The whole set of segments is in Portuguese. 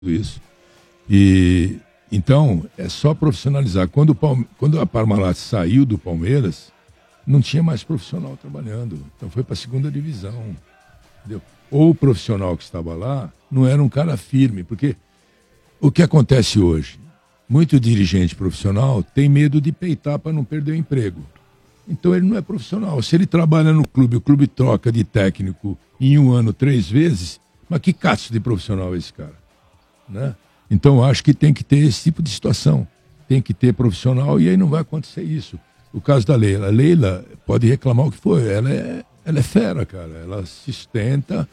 isso. E então é só profissionalizar. Quando a Parmalat saiu do Palmeiras, não tinha mais profissional trabalhando. Então foi para a segunda divisão. Entendeu? Ou o profissional que estava lá não era um cara firme, porque o que acontece hoje? Muito dirigente profissional tem medo de peitar para não perder o emprego. Então ele não é profissional. Se ele trabalha no clube, o clube troca de técnico em um ano 3 vezes, mas que caço de profissional é esse cara? Né? Então eu acho que tem que ter esse tipo de situação. Tem que ter profissional e aí não vai acontecer isso. O caso da Leila. A Leila pode reclamar o que for. Ela é fera, cara. Ela sustenta,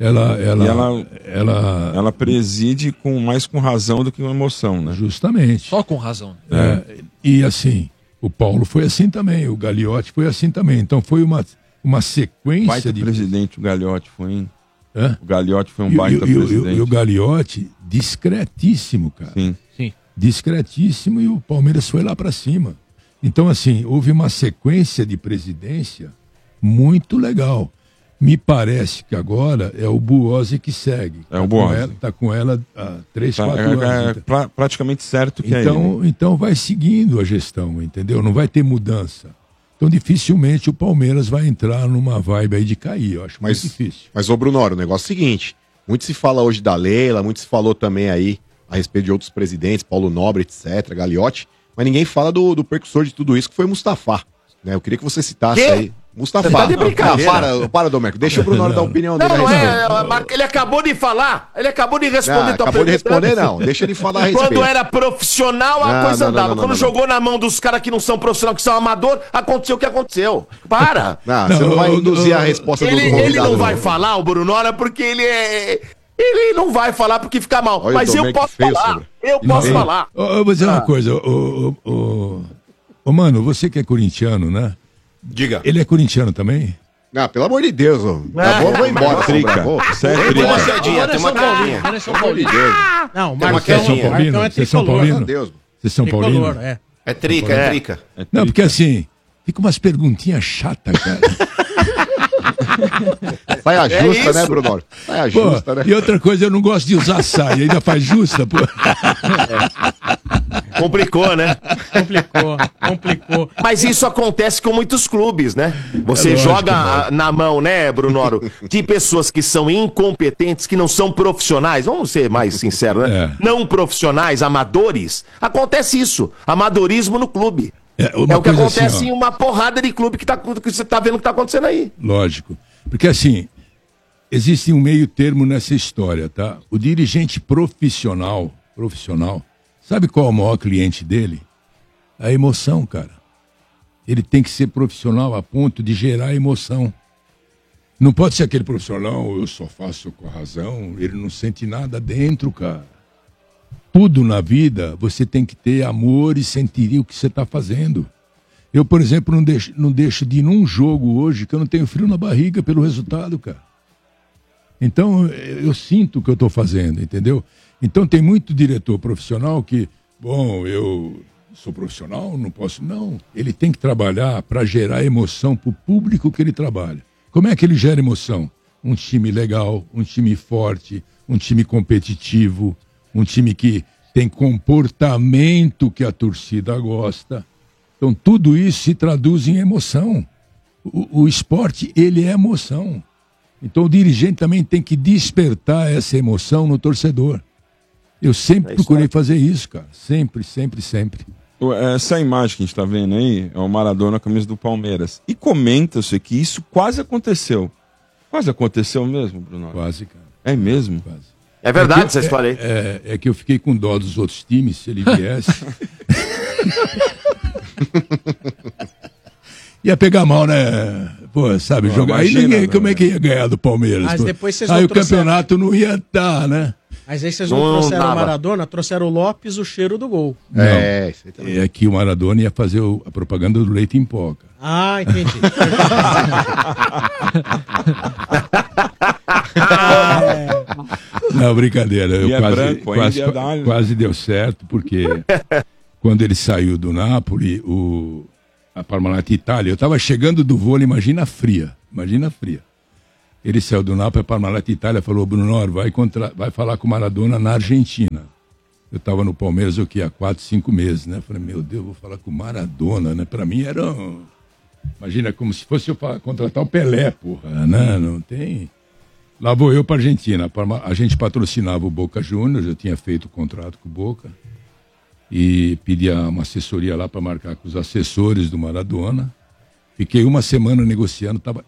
ela preside mais com razão do que com emoção, né? Justamente. Só com razão. E assim, o Paulo foi assim também, o Gagliotti foi assim também. Então foi uma sequência baita de... presidente o Gagliotti foi, hein? Hã? O Gagliotti foi um baita presidente. E o Gagliotti, discretíssimo, cara. Sim. Discretíssimo, e o Palmeiras foi lá para cima. Então, assim, houve uma sequência de presidência muito legal. Me parece que agora é o Buozzi que segue. É o Buozzi. Está com ela há 3, 4 anos. É praticamente certo que então, é ele. Então vai seguindo a gestão, entendeu? Não vai ter mudança. Então dificilmente o Palmeiras vai entrar numa vibe aí de cair. Eu acho muito difícil. Mas, ô Brunoro, o negócio é o seguinte. Muito se fala hoje da Leila, muito se falou também aí a respeito de outros presidentes, Paulo Nobre, etc., Gagliotti, mas ninguém fala do precursor de tudo isso, que foi Mustafa. Né? Eu queria que você citasse aí. Mustafa. Você tá de brincadeira. Para, Domênico. Deixa o Brunoro dar a opinião dele. Não é. Ele acabou de falar. Ele acabou de responder. Acabou de responder, não. Deixa ele falar a respeito. Quando era profissional, a coisa andava. Quando jogou na mão dos caras que não são profissionais, que são amador, aconteceu o que aconteceu. Para. Você não vai induzir a resposta do convidado. Ele não vai falar, o Brunoro, porque ele não vai falar porque fica mal. Olha, mas eu posso falar. Eu posso falar. Eu vou dizer uma coisa. Mano, você que é corintiano, né? Diga. Ele é corintiano também? Não, pelo amor de Deus. Vou embora. Trica. Tem uma quedinha, tem uma quedinha. Pelo amor de Deus. Não, Vocês são paulinos? Vocês são paulinos? Vocês são paulinos? É trica, é trica. Não, porque assim, fica umas perguntinhas chatas, cara. Saia justa, né, Bruno? Saia justa, né? E outra coisa, eu não gosto de usar saia, ainda faz justa, pô. Complicou, né? Complicou. Mas isso acontece com muitos clubes, né? Você joga na mão, né, Brunoro, de pessoas que são incompetentes, que não são profissionais, vamos ser mais sinceros, né? Não profissionais, amadores. Acontece isso, amadorismo no clube. É o que acontece assim, em uma porrada de clube que você tá vendo que tá acontecendo aí. Lógico. Porque assim, existe um meio termo nessa história, tá? O dirigente profissional, sabe qual é o maior cliente dele? A emoção, cara. Ele tem que ser profissional a ponto de gerar emoção. Não pode ser aquele profissional, eu só faço com a razão, ele não sente nada dentro, cara. Tudo na vida, você tem que ter amor e sentir o que você está fazendo. Eu, por exemplo, não deixo de ir num jogo hoje que eu não tenho frio na barriga pelo resultado, cara. Então, eu sinto o que eu estou fazendo, entendeu? Então, tem muito diretor profissional que, bom, eu sou profissional, não posso... Não, ele tem que trabalhar para gerar emoção para o público que ele trabalha. Como é que ele gera emoção? Um time legal, um time forte, um time competitivo... Um time que tem comportamento que a torcida gosta. Então, tudo isso se traduz em emoção. O esporte, ele é emoção. Então, o dirigente também tem que despertar essa emoção no torcedor. Eu sempre procurei fazer isso, cara. Sempre. Essa imagem que a gente tá vendo aí é o Maradona na camisa do Palmeiras. E comenta-se que isso quase aconteceu. Quase aconteceu mesmo, Bruno? Quase, cara. É mesmo? Quase. É verdade essa história aí. É que eu fiquei com dó dos outros times, se ele viesse. Ia pegar mal, né? Pô, sabe, jogar. Aí ninguém, como é que ia ganhar do Palmeiras? Mas depois vocês aí o campeonato não ia estar, né? Mas aí vocês não trouxeram o Maradona, trouxeram o Lopes, o cheiro do gol. Não, é que o Maradona ia fazer a propaganda do leite em pó, cara. Ah, entendi. Não, brincadeira. Eu quase deu certo, porque quando ele saiu do Napoli, a Parmalat Itália, eu estava chegando do vôlei, imagina fria. Ele saiu do Nápoles para Parmalat, Itália, falou, Brunoro, vai falar com o Maradona na Argentina. Eu estava no Palmeiras, há 4, 5 meses, né? Falei, meu Deus, vou falar com o Maradona, né? Para mim era... Imagina, como se fosse eu contratar o Pelé, porra, né? Não tem... Lá vou eu para a Argentina. A gente patrocinava o Boca Juniors, eu tinha feito o contrato com o Boca. E pedia uma assessoria lá para marcar com os assessores do Maradona. Fiquei uma semana negociando, estava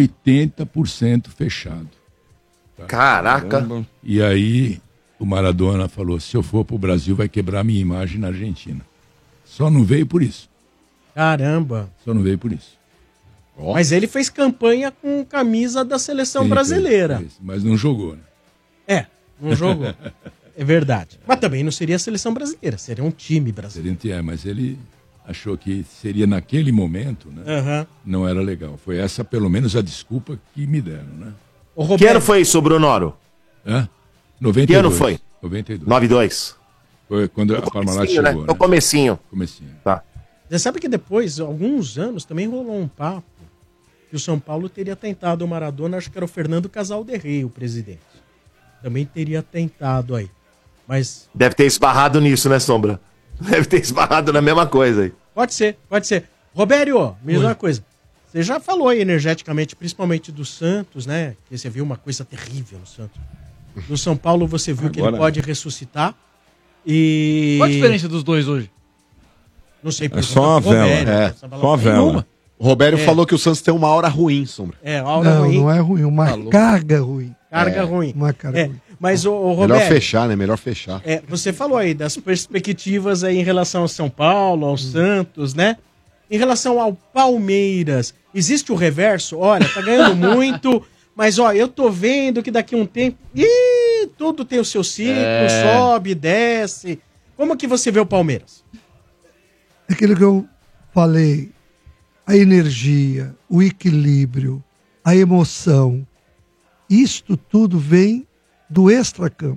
80% fechado. Tá? Caraca! E aí o Maradona falou, se eu for pro Brasil vai quebrar minha imagem na Argentina. Só não veio por isso. Caramba! Só não veio por isso. Mas ele fez campanha com camisa da seleção brasileira. Fez, mas não jogou, né? Não jogou. É verdade. Mas também não seria a seleção brasileira, seria um time brasileiro. Mas ele achou que seria naquele momento, né? Não era legal. Foi essa, pelo menos, a desculpa que me deram, né? Que ano foi isso, Brunoro? 92. Que ano foi? 92. 92. Foi quando a Parmalat chegou, né? No comecinho. Tá. Você sabe que depois, alguns anos, também rolou um papo que o São Paulo teria tentado o Maradona, acho que era o Fernando Casalderrey, o presidente. Também teria tentado aí. Mas... Deve ter esbarrado nisso, né, Sombra? Deve ter esbarrado na mesma coisa aí. Pode ser. Robério, mesma coisa. Você já falou aí energeticamente, principalmente do Santos, né? Que você viu uma coisa terrível no Santos. No São Paulo você viu que ele pode ressuscitar. E... Qual a diferença dos dois hoje? Não sei. É só a vela. Só a vela. O Robério falou que o Santos tem uma hora ruim, Sombra. Ruim. Não é ruim, uma carga ruim. Ruim. Uma carga ruim. Mas o Robério... Melhor fechar, né? Melhor fechar. Você falou aí das perspectivas aí em relação ao São Paulo, ao Santos, né? Em relação ao Palmeiras, existe o reverso? Olha, tá ganhando muito, mas eu tô vendo que daqui a um tempo... tudo tem o seu ciclo, sobe, desce. Como que você vê o Palmeiras? Aquilo que eu falei, a energia, o equilíbrio, a emoção, isto tudo vem do extracampo.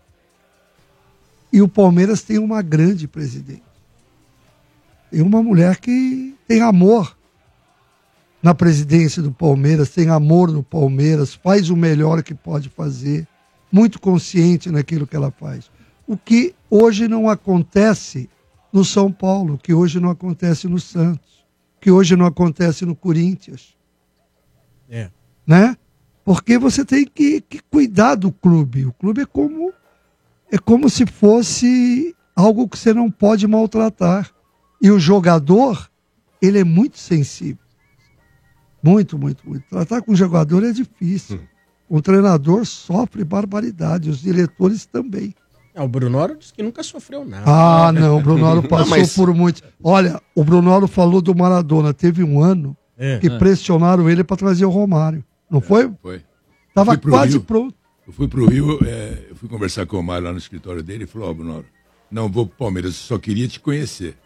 E o Palmeiras tem uma grande presidente. Tem uma mulher que tem amor na presidência do Palmeiras, tem amor no Palmeiras, faz o melhor que pode fazer, muito consciente naquilo que ela faz. O que hoje não acontece no São Paulo, que hoje não acontece no Santos, que hoje não acontece no Corinthians. Né? Porque você tem que cuidar do clube. O clube é como se fosse algo que você não pode maltratar. E o jogador, ele é muito sensível. Muito, muito, muito. Tratar com o jogador é difícil. O treinador sofre barbaridade, os diretores também. O Brunoro disse que nunca sofreu nada. Não, o Brunoro passou por muito. Olha, o Brunoro falou do Maradona. Teve um ano que pressionaram ele para trazer o Romário. Não foi? Foi. Tava quase pronto. Eu fui pro Rio, eu fui conversar com o Romário lá no escritório dele e falou, Brunoro, não vou pro Palmeiras, só queria te conhecer.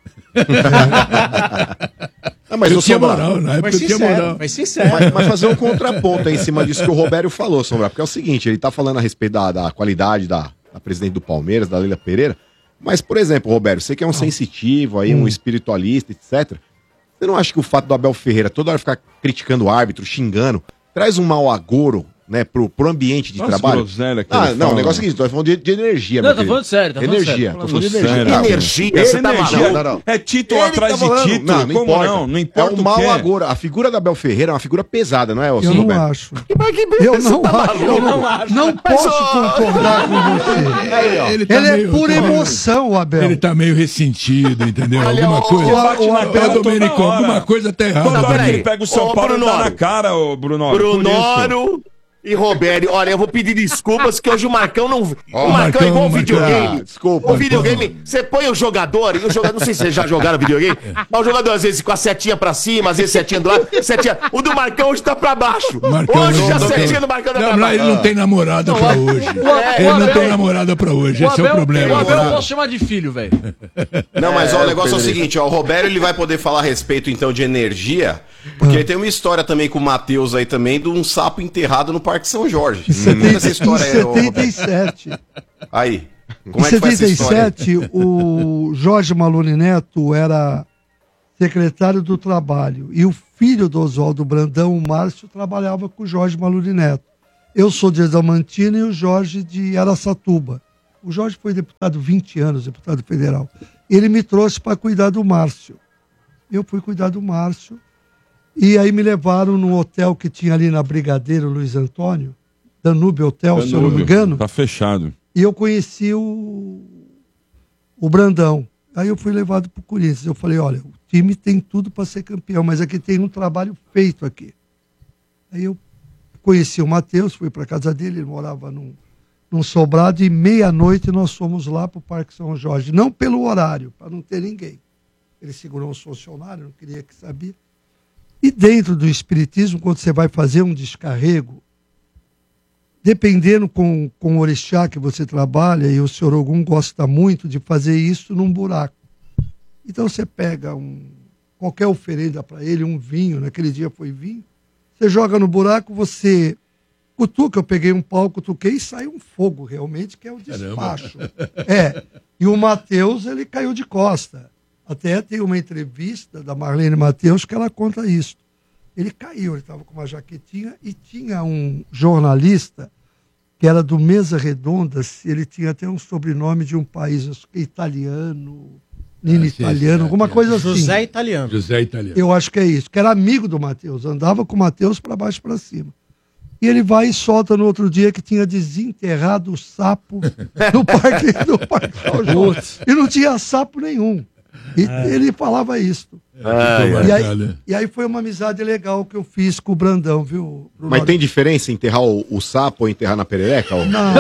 Mas eu tinha moral, na época eu tinha moral. Mas fazer um contraponto aí em cima disso que o Robério falou, Sombra, porque é o seguinte, ele tá falando a respeito da qualidade da presidente do Palmeiras, da Leila Pereira, mas, por exemplo, Robério, você que é um sensitivo aí, um espiritualista, etc., você não acha que o fato do Abel Ferreira toda hora ficar criticando o árbitro, xingando, traz um mau agouro, né, pro ambiente de trabalho? O negócio é o seguinte, tô falando de energia, não, tô falando sério, tô falando energia. sério. Tô falando de energia. Energia, você tá maluco? É título atrás de título. Não importa. Não importa é um mau agouro. A figura da Abel Ferreira é uma figura pesada, não é? Eu não acho. Eu não acho. Não posso concordar com você. Ele é por emoção, o Abel. Ele tá meio ressentido, entendeu? Alguma coisa. Domenico, alguma coisa tá errada. Toda hora que ele pega o São Paulo, ele dá na cara, ô Brunoro. Brunoro e Robério, olha, eu vou pedir desculpas que hoje o Marcão não... o Marcão é igual o videogame. Desculpa. O videogame, você põe o jogador, e o jogador, não sei se vocês já jogaram videogame, mas o jogador às vezes com a setinha pra cima, às vezes setinha do lado, setinha... O do Marcão hoje tá pra baixo. Hoje a setinha do Marcão tá pra baixo. Ele não tem namorada pra hoje. Ele não tem namorada pra hoje, esse é o problema. O Abel eu posso chamar de filho, velho. Não, mas o negócio é o seguinte, o Robério ele vai poder falar a respeito então de energia, porque ele tem uma história também com o Matheus aí também de um sapo enterrado no Parque São Jorge. Essa história em 77. Aí, como é que foi essa história? Em 77, o Jorge Malone Neto era secretário do Trabalho, e o filho do Oswaldo Brandão, o Márcio, trabalhava com o Jorge Maluri Neto. Eu sou de Examantina e o Jorge de Araçatuba. O Jorge foi deputado 20 anos, deputado federal. Ele me trouxe para cuidar do Márcio. Eu fui cuidar do Márcio. E aí me levaram num hotel que tinha ali na Brigadeiro Luiz Antônio, Danúbio Hotel, se eu não me engano. Tá fechado. E eu conheci o Brandão. Aí eu fui levado para o Corinthians. Eu falei, olha, o time tem tudo para ser campeão, mas aqui tem um trabalho feito aqui. Aí eu conheci o Matheus, fui para casa dele, ele morava num sobrado, e meia-noite nós fomos lá para o Parque São Jorge. Não pelo horário, para não ter ninguém. Ele segurou os funcionários, não queria que sabia. E dentro do espiritismo, quando você vai fazer um descarrego, dependendo com o orixá que você trabalha, e o senhor Ogum gosta muito de fazer isso num buraco. Então você pega qualquer oferenda para ele, um vinho, naquele dia foi vinho, você joga no buraco, você cutuca, eu peguei um pau, cutuquei e sai um fogo realmente, que é o despacho. E o Matheus, ele caiu de costa. Até tem uma entrevista da Marlene Matheus que ela conta isso. Ele caiu, ele estava com uma jaquetinha e tinha um jornalista que era do Mesa Redonda, ele tinha até um sobrenome de um país italiano, italiano, alguma coisa assim. José Italiano. José Italiano. Eu acho que é isso, que era amigo do Matheus, andava com o Matheus para baixo e para cima. E ele vai e solta no outro dia que tinha desenterrado o sapo no Parque São Jorge. E não tinha sapo nenhum. E ele falava isso. E aí foi uma amizade legal que eu fiz com o Brandão, viu? Mas tem diferença em enterrar o sapo ou enterrar na perereca? Não.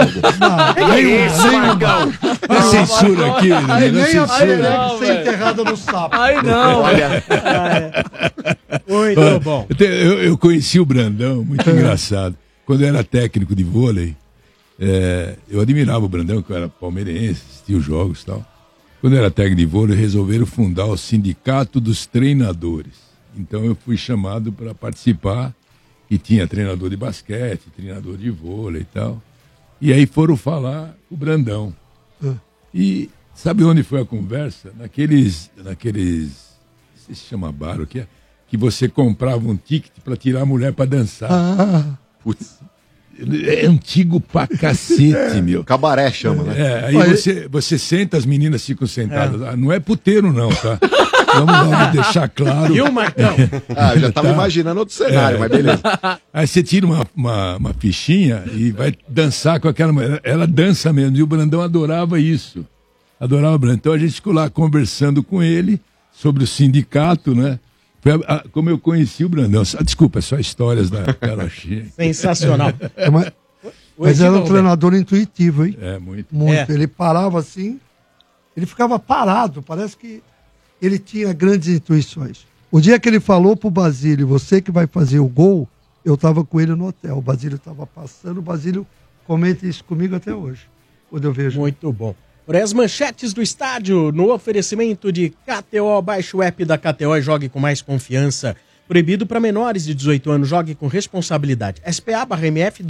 A censura aqui, nem a perereca ser enterrada no sapo. Aí não. Olha, Muito bom. Eu conheci o Brandão, muito engraçado. Quando eu era técnico de vôlei, eu admirava o Brandão, que eu era palmeirense, assistia os jogos e tal. Quando eu era técnico de vôlei, resolveram fundar o Sindicato dos Treinadores. Então eu fui chamado para participar, e tinha treinador de basquete, treinador de vôlei e tal. E aí foram falar com o Brandão. E sabe onde foi a conversa? Naqueles se chama bar, o que é? Que você comprava um ticket para tirar a mulher para dançar. Putz. É antigo pra cacete, meu. Cabaré chama, né? Aí você senta, as meninas ficam sentadas. Não é puteiro, não, tá? Vamos lá deixar claro. E o Marcão? Eu já tava imaginando outro cenário, mas beleza. Aí você tira uma fichinha e vai dançar com aquela mulher. Ela dança mesmo. E o Brandão adorava isso. Adorava o Brandão. Então a gente ficou lá conversando com ele sobre o sindicato, né? Como eu conheci o Brandão. Desculpa, é só histórias da Carochinha. Sensacional. Mas era um treinador intuitivo, hein? Muito. Ele parava assim, ele ficava parado, parece que ele tinha grandes intuições. O dia que ele falou pro Basílio, você que vai fazer o gol, eu estava com ele no hotel. O Basílio estava passando, o Basílio comenta isso comigo até hoje, quando eu vejo. Muito bom. Por aí as manchetes do estádio, no oferecimento de KTO, baixe o app da KTO e jogue com mais confiança. Proibido para menores de 18 anos, jogue com responsabilidade. SPA/MF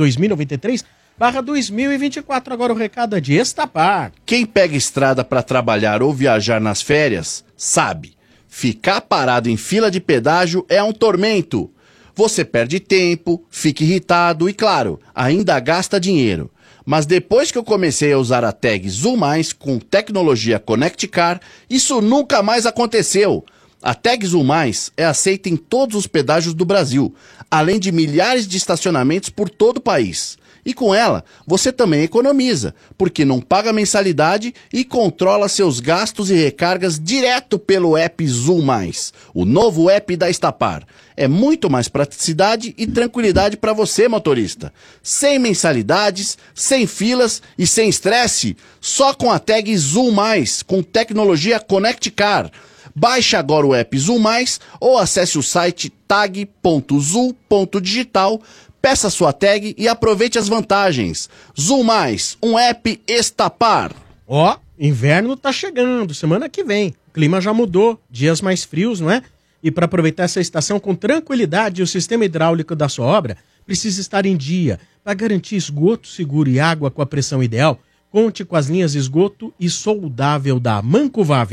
2023/2024. Agora o recado é de Estapar. Quem pega estrada para trabalhar ou viajar nas férias, sabe. Ficar parado em fila de pedágio é um tormento. Você perde tempo, fica irritado e, claro, ainda gasta dinheiro. Mas depois que eu comecei a usar a tag Zoom+, com tecnologia Connect Car, isso nunca mais aconteceu. A tag Zoom+, é aceita em todos os pedágios do Brasil, além de milhares de estacionamentos por todo o país. E com ela, você também economiza, porque não paga mensalidade e controla seus gastos e recargas direto pelo app Zoom+, o novo app da Estapar. É muito mais praticidade e tranquilidade para você, motorista. Sem mensalidades, sem filas e sem estresse, só com a tag Zoom+, com tecnologia Connect Car. Baixe agora o app Zoom+, ou acesse o site tag.zoom.digital, peça sua tag e aproveite as vantagens. Zoom+, um app Estapar. Inverno tá chegando, semana que vem. O clima já mudou, dias mais frios, não é? E para aproveitar essa estação com tranquilidade, o sistema hidráulico da sua obra precisa estar em dia. Para garantir esgoto seguro e água com a pressão ideal, conte com as linhas esgoto e soldável da Mancovaven.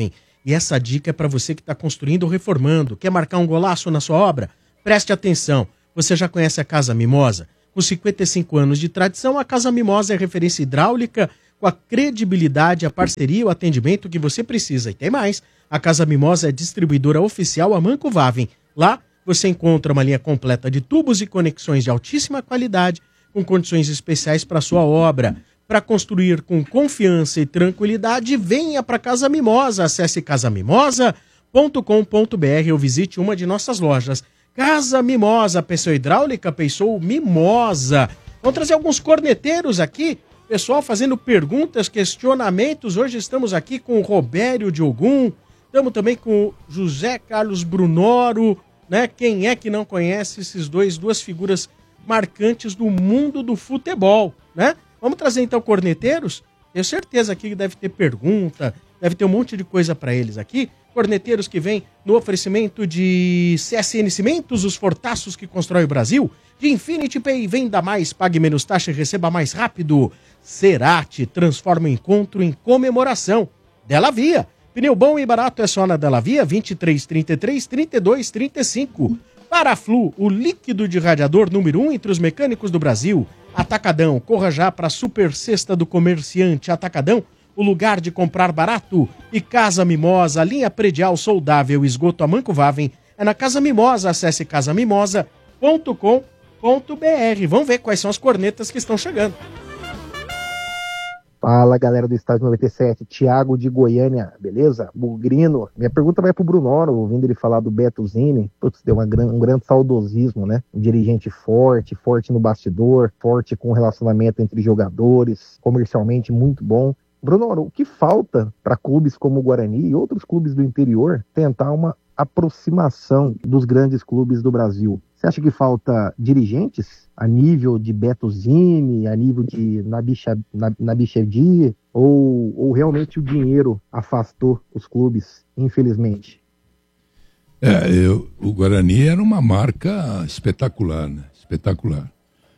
E essa dica é para você que está construindo ou reformando. Quer marcar um golaço na sua obra? Preste atenção. Você já conhece a Casa Mimosa? Com 55 anos de tradição, a Casa Mimosa é referência hidráulica com a credibilidade, a parceria e o atendimento que você precisa. E tem mais. A Casa Mimosa é distribuidora oficial Amanco Vaven. Lá você encontra uma linha completa de tubos e conexões de altíssima qualidade com condições especiais para sua obra. Para construir com confiança e tranquilidade, venha para Casa Mimosa. Acesse casamimosa.com.br ou visite uma de nossas lojas. Casa Mimosa, pensou hidráulica, pensou mimosa. Vamos trazer alguns corneteiros aqui, pessoal fazendo perguntas, questionamentos. Hoje estamos aqui com o Robério Diogum, estamos também com o José Carlos Brunoro, né? Quem é que não conhece esses duas figuras marcantes do mundo do futebol, né? Vamos trazer então corneteiros? Tenho certeza aqui que deve ter pergunta, deve ter um monte de coisa para eles aqui. Corneteiros que vêm no oferecimento de CSN Cimentos, os fortaços que constrói o Brasil. De Infinity Pay, venda mais, pague menos taxa e receba mais rápido. Cerati, transforma o encontro em comemoração. Della Via, pneu bom e barato é só na Della Via, 2333 3235. Paraflu, o líquido de radiador número 1 entre os mecânicos do Brasil. Atacadão, corra já para a super cesta do comerciante Atacadão, o lugar de comprar barato. E Casa Mimosa, linha predial soldável, esgoto Amanco Vaven, é na Casa Mimosa. Acesse casamimosa.com.br. Vamos ver quais são as cornetas que estão chegando. Fala, galera do Estádio 97, Thiago de Goiânia, beleza? Bugrino. Minha pergunta vai pro Brunoro, ouvindo ele falar do Beto Zini. Putz, deu um grande saudosismo, né? Um dirigente forte no bastidor, forte com o relacionamento entre jogadores, comercialmente muito bom. Brunoro, o que falta para clubes como o Guarani e outros clubes do interior tentar uma aproximação dos grandes clubes do Brasil? Você acha que falta dirigentes a nível de Beto Zini, a nível de Nabichedi, ou realmente o dinheiro afastou os clubes, infelizmente? O Guarani era uma marca espetacular, né? Espetacular.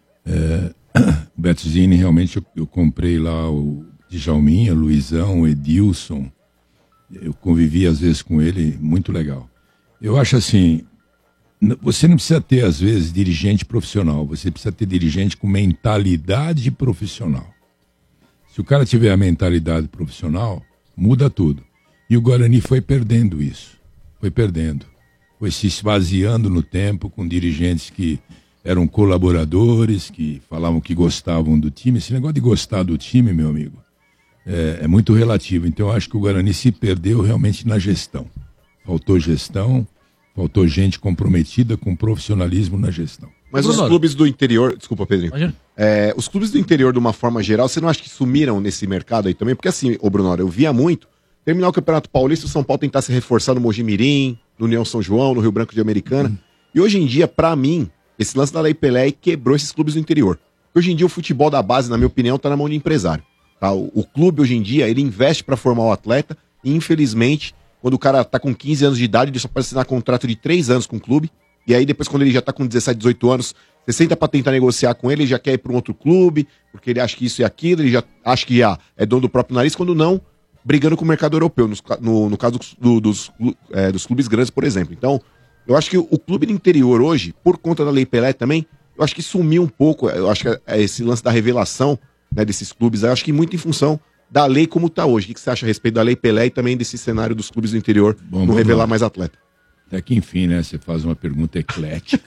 O Beto Zini, realmente, eu comprei lá o Djalminha, Luizão, Edilson. Eu convivi às vezes com ele, muito legal. Eu acho assim, você não precisa ter às vezes dirigente profissional, você precisa ter dirigente com mentalidade profissional. Se o cara tiver a mentalidade profissional, muda tudo. E o Guarani foi perdendo isso, foi se esvaziando no tempo com dirigentes que eram colaboradores, que falavam que gostavam do time. Esse negócio de gostar do time, meu amigo, é muito relativo. Então eu acho que o Guarani se perdeu realmente na gestão. Faltou gestão, faltou gente comprometida com profissionalismo na gestão. Mas os clubes do interior... Desculpa, Pedrinho. Os clubes do interior, de uma forma geral, você não acha que sumiram nesse mercado aí também? Porque assim, ô Brunoro, eu via muito terminar o Campeonato Paulista, o São Paulo tentar se reforçar no Mojimirim, no União São João, no Rio Branco de Americana. E hoje em dia, pra mim, esse lance da Lei Pelé quebrou esses clubes do interior. Hoje em dia, o futebol da base, na minha opinião, tá na mão de empresário. Tá? O clube, hoje em dia, ele investe pra formar o atleta e, infelizmente, quando o cara tá com 15 anos de idade, ele só pode assinar contrato de 3 anos com o clube. E aí depois, quando ele já tá com 17, 18 anos, você senta pra tentar negociar com ele já quer ir pra um outro clube, porque ele acha que isso e aquilo, ele já acha que é dono do próprio nariz, quando não, brigando com o mercado europeu, no caso dos clubes grandes, por exemplo. Então, eu acho que o clube do interior hoje, por conta da Lei Pelé também, eu acho que sumiu um pouco. Eu acho que esse lance da revelação, né, desses clubes, eu acho que muito em função da lei como está hoje. O que você acha a respeito da Lei Pelé e também desse cenário dos clubes do interior não revelar mais atleta? Até que enfim, né? Você faz uma pergunta eclética.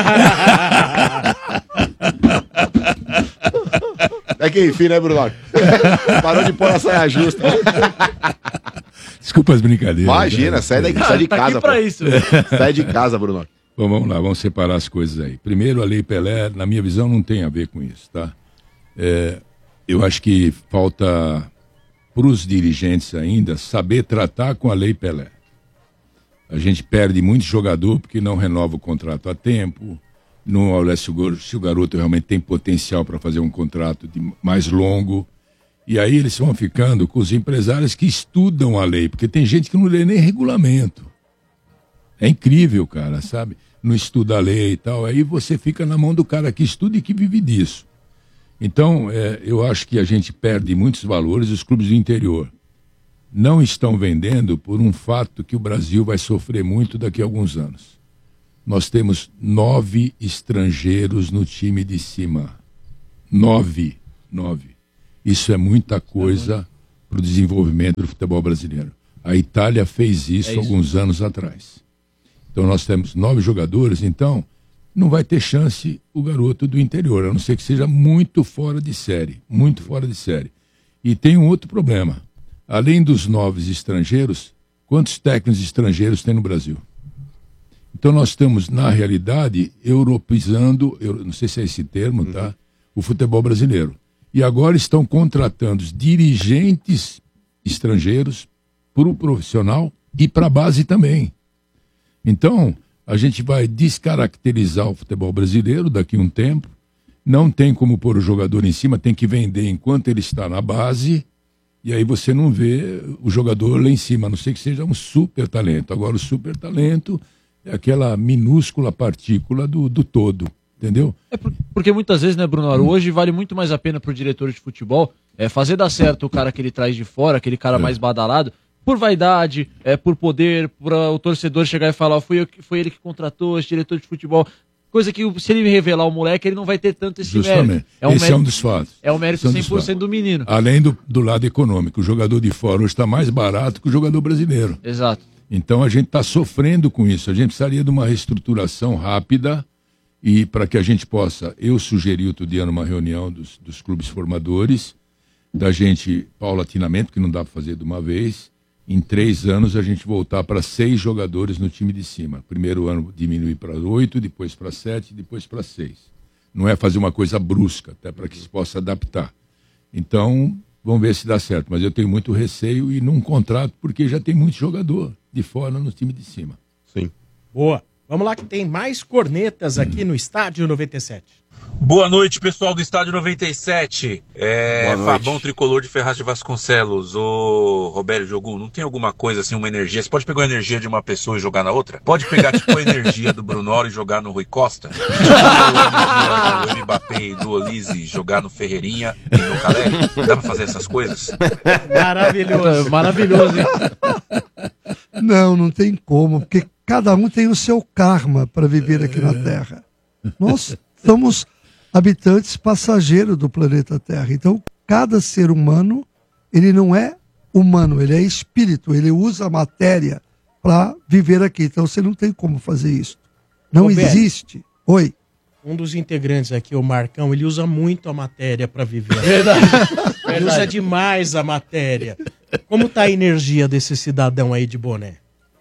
Até que enfim, né, Bruno? Parou de pôr a saia justa. Desculpa as brincadeiras. Imagina, sai de casa. Tá aqui pra isso. Sai de casa, Bruno. Bom, vamos lá, vamos separar as coisas aí. Primeiro, a Lei Pelé, na minha visão, não tem a ver com isso, tá? Eu acho que falta para os dirigentes ainda saber tratar com a Lei Pelé. A gente perde muito jogador porque não renova o contrato a tempo, não olha se o garoto realmente tem potencial para fazer um contrato mais longo. E aí eles vão ficando com os empresários que estudam a lei, porque tem gente que não lê nem regulamento. É incrível, cara, sabe? Não estuda a lei e tal, aí você fica na mão do cara que estuda e que vive disso. Então, eu acho que a gente perde muitos valores, os clubes do interior. não estão vendendo por um fato que o Brasil vai sofrer muito daqui a alguns anos. Nós temos 9 estrangeiros no time de cima. 9. Isso é muita coisa para o desenvolvimento do futebol brasileiro. A Itália fez isso alguns anos atrás. Então nós temos 9 jogadores, então não vai ter chance o garoto do interior, a não ser que seja muito fora de série. E tem um outro problema. Além dos 9 estrangeiros, quantos técnicos estrangeiros tem no Brasil? Então nós estamos, na realidade, europeizando, não sei se é esse termo, tá? O futebol brasileiro. E agora estão contratando os dirigentes estrangeiros para o profissional e para a base também. Então, a gente vai descaracterizar o futebol brasileiro daqui a um tempo. Não tem como pôr o jogador em cima, tem que vender enquanto ele está na base. E aí você não vê o jogador lá em cima, a não ser que seja um super talento. Agora, o super talento é aquela minúscula partícula do todo, entendeu? Porque muitas vezes, né, Bruno, hoje vale muito mais a pena pro diretor de futebol fazer dar certo o cara que ele traz de fora, aquele cara mais badalado, por vaidade, por poder, para o torcedor chegar e falar, foi ele que contratou esse diretor de futebol. Coisa que, se ele revelar o moleque, ele não vai ter tanto esse mérito. Esse é um dos fatos. É o mérito 100% do menino. Além do lado econômico. O jogador de fora hoje está mais barato que o jogador brasileiro. Exato. Então a gente está sofrendo com isso. A gente precisaria de uma reestruturação rápida e para que a gente possa... Eu sugeri outro dia numa reunião dos clubes formadores, da gente, paulatinamente, porque não dá para fazer de uma vez, em 3 anos a gente voltar para 6 jogadores no time de cima. Primeiro ano diminuir para 8, depois para 7, depois para 6. Não é fazer uma coisa brusca, até para que se possa adaptar. Então, vamos ver se dá certo. Mas eu tenho muito receio e não contrato, porque já tem muito jogador de fora no time de cima. Sim. Boa. Vamos lá que tem mais cornetas aqui no Estádio 97. Boa noite, pessoal do Estádio 97. Fabão Tricolor de Ferraz de Vasconcelos. Ô, Roberto Jogum, não tem alguma coisa assim, uma energia? Você pode pegar a energia de uma pessoa e jogar na outra? Pode pegar, tipo, a energia do Brunoro e jogar no Rui Costa? A energia do Mbappé e do Olise e jogar no Ferreirinha e no Caleri? Dá pra fazer essas coisas? Maravilhoso. Maravilhoso, hein? Não tem como, porque cada um tem o seu karma para viver aqui na Terra. Nós somos habitantes passageiros do planeta Terra. Então, cada ser humano, ele não é humano, ele é espírito, ele usa a matéria para viver aqui. Então, você não tem como fazer isso. Não Roberto, existe. Oi. Um dos integrantes aqui, o Marcão, ele usa muito a matéria para viver. Verdade. Ele usa demais a matéria. Como tá a energia desse cidadão aí de boné?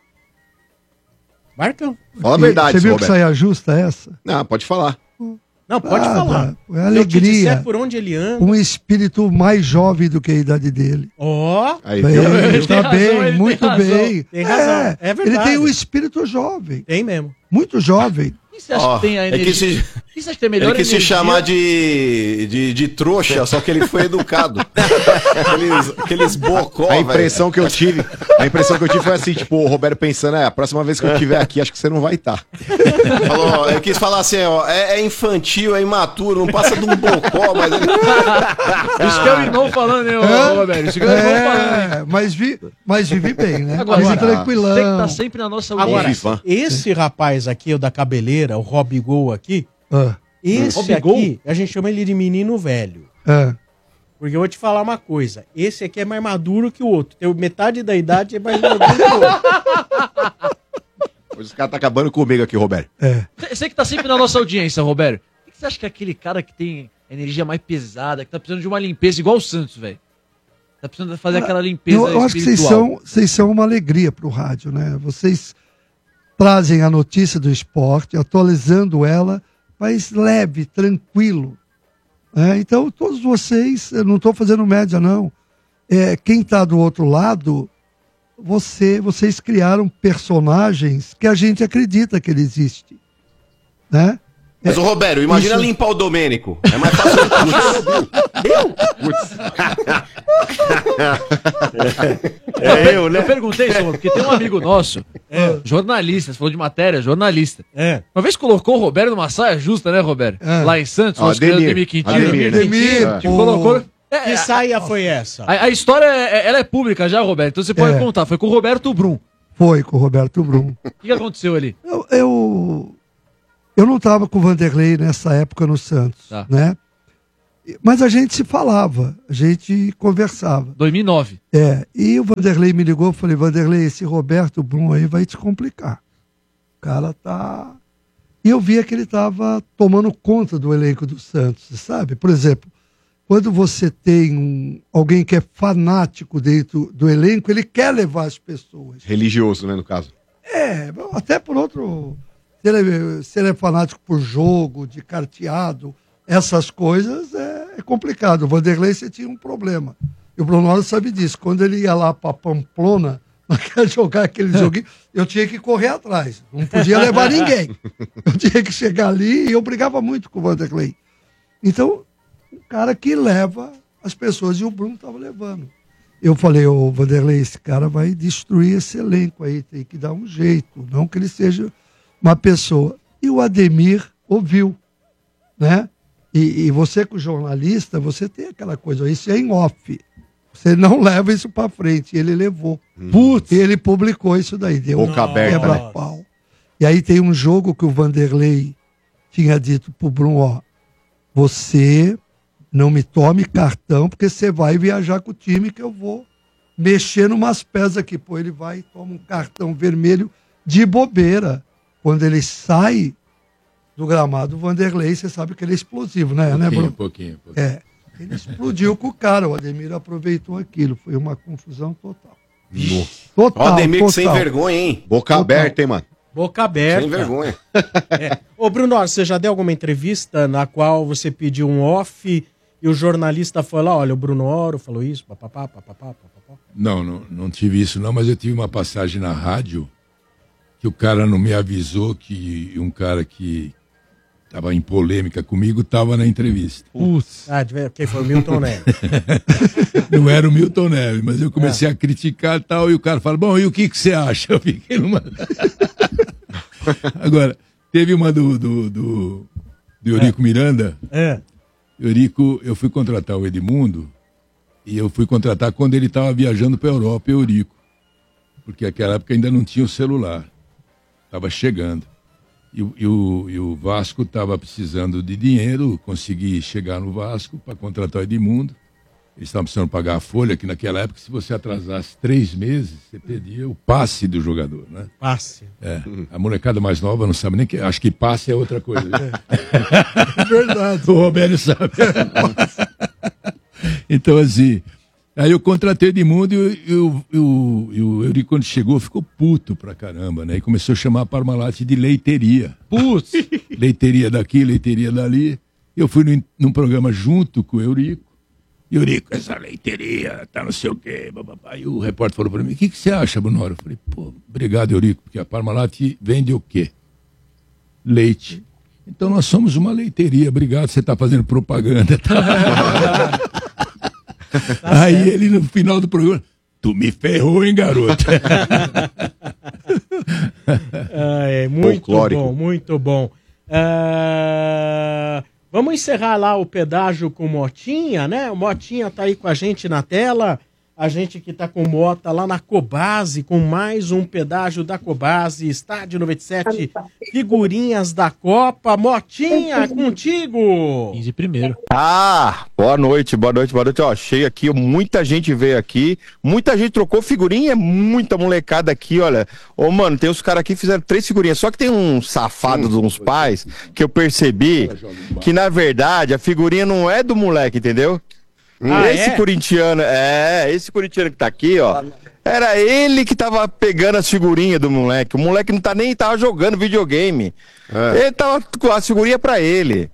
Marcão. Fala a verdade, Você viu Roberto. que saia justa essa? Não, pode falar. Não, pode falar. É alegria. Eu te disser por onde ele anda. Um espírito mais jovem do que a idade dele. Ó. Ele tá bem, muito bem. Tem razão. É verdade. Ele tem um espírito jovem. Tem mesmo. Muito jovem. E você acha que tem a energia? E você acha que tem melhor Ele quis se energia? chamar de trouxa, só que ele foi educado. aqueles bocó, A impressão que eu tive foi assim, tipo, o Roberto pensando, a próxima vez que eu estiver aqui, acho que você não vai estar. Falou, eu quis falar assim, ó, é infantil, é imaturo, não passa de um bocó, mas... Isso que é o irmão falando, hein, Roberto? Isso que é o irmão falando, hein? Mas vive bem, né? Agora, Vive tranquilão. tem que estar sempre na nossa Agora, audiência. esse rapaz aqui, o da cabeleira, o Rob Gol aqui, esse Rob aqui, Gol? a gente chama ele de menino velho. Porque eu vou te falar uma coisa, esse aqui é mais maduro que o outro. Tem metade da idade é mais maduro que o outro. Pois os caras tá acabando comigo aqui, Roberto. Você que tá sempre na nossa audiência, Roberto. O que você acha que é aquele cara que tem energia mais pesada, que tá precisando de uma limpeza igual o Santos, velho? Tá precisando fazer aquela limpeza Eu acho que vocês são uma alegria pro rádio, né? Vocês trazem a notícia do esporte, atualizando ela, mas leve, tranquilo. Então, todos vocês, eu não estou fazendo média, não. Quem está do outro lado, vocês criaram personagens que a gente acredita que ele existe. Né? Mas, ô Roberto, imagina limpar o Domênico. É mais fácil eu, né? Eu perguntei isso, porque tem um amigo nosso, jornalista, você falou de matéria, jornalista. Uma vez colocou o Roberto numa saia justa, né, Roberto? Lá em Santos, Ademir Quintino. Colocou. Que saia foi essa? A história, ela é pública já, Roberto, então você pode contar. Foi com o Roberto Brum. Foi com o Roberto Brum. O que aconteceu ali? Eu não estava com o Vanderlei nessa época no Santos, né? Mas a gente se falava, a gente conversava. 2009. E o Vanderlei me ligou, eu falei, Vanderlei, esse Roberto Brum aí vai te complicar. O cara tá... E eu via que ele estava tomando conta do elenco do Santos, sabe? Por exemplo, quando você tem alguém que é fanático dentro do elenco, ele quer levar as pessoas. Religioso, né, no caso. Até por outro... Se ele é fanático por jogo, de carteado, essas coisas é complicado. O Vanderlei, você tinha um problema. E o Bruno sabe disso. Quando ele ia lá para Pamplona, quer jogar aquele joguinho, eu tinha que correr atrás. Não podia levar ninguém. Eu tinha que chegar ali e eu brigava muito com o Vanderlei. Então, um cara que leva as pessoas, e o Bruno estava levando. Eu falei, ô Vanderlei, esse cara vai destruir esse elenco aí, tem que dar um jeito, não que ele seja uma pessoa. E o Ademir ouviu, né? E você, com jornalista, você tem aquela coisa, isso é em off. Você não leva isso pra frente. Ele levou. Putz, e ele publicou isso daí. Deu boca aberta, quebra-pau. E aí tem um jogo que o Vanderlei tinha dito pro Bruno, ó, você não me tome cartão, porque você vai viajar com o time que eu vou mexer numas peças aqui. Pô, ele vai e toma um cartão vermelho de bobeira. Quando ele sai do gramado, o Vanderlei, você sabe que ele é explosivo, né, Bruno? Pouquinho. Ele explodiu com o cara, o Ademir aproveitou aquilo, foi uma confusão total. Total, Ademir, que sem vergonha, hein? Boca aberta, hein, mano? Boca aberta. Sem vergonha. Ô, Bruno, você já deu alguma entrevista na qual você pediu um off e o jornalista foi lá, olha, o Bruno Oro falou isso, papapá. Não tive isso não, mas eu tive uma passagem na rádio que o cara não me avisou que um cara que estava em polêmica comigo estava na entrevista. Putz. Quem foi o Milton Neves? Não era o Milton Neves, mas eu comecei a criticar e tal, e o cara fala, bom, e o que você acha? Eu fiquei numa... Agora, teve uma do Eurico Miranda. Eurico, eu fui contratar o Edmundo, e eu fui contratar quando ele estava viajando para a Europa, Eurico. Porque naquela época ainda não tinha o celular. Estava chegando. E o Vasco estava precisando de dinheiro, consegui chegar no Vasco para contratar o Edmundo. Eles estavam precisando pagar a folha, que naquela época, se você atrasasse 3 meses, você perdia o passe do jogador, né? Passe. A molecada mais nova não sabe nem que... Acho que passe é outra coisa. É verdade. O Roberto sabe. Então, assim... Aí eu contratei o Edmundo e o Eurico, quando chegou, ficou puto pra caramba, né? E começou a chamar a Parmalat de leiteria. Putz! Leiteria daqui, leiteria dali. Eu fui num programa junto com o Eurico. E o Eurico, essa leiteria, tá não sei o quê. Bababá. E o repórter falou pra mim, o que você acha, Bruno? Eu falei, pô, obrigado, Eurico, porque a Parmalat vende o quê? Leite. Então nós somos uma leiteria. Obrigado, você tá fazendo propaganda. Tá? Aí ele, no final do programa, tu me ferrou, hein, garoto? Muito bom. Vamos encerrar lá o pedágio com o Motinha, né? O Motinha tá aí com a gente na tela. A gente que tá com o Mota lá na Cobase, com mais um pedágio da Cobase, Estádio 97, figurinhas da Copa. Motinha, contigo! 15 primeiro. Boa noite. Ó, cheio aqui, muita gente veio aqui, muita gente trocou figurinha, muita molecada aqui, olha. Ô, mano, tem uns caras aqui que fizeram 3 figurinhas, só que tem um safado de uns pais que eu percebi que, na verdade, a figurinha não é do moleque, entendeu? Corintiano, esse corintiano que tá aqui, ó, era ele que tava pegando as figurinhas do moleque. O moleque não tava jogando videogame. Ele tava com a figurinha pra ele.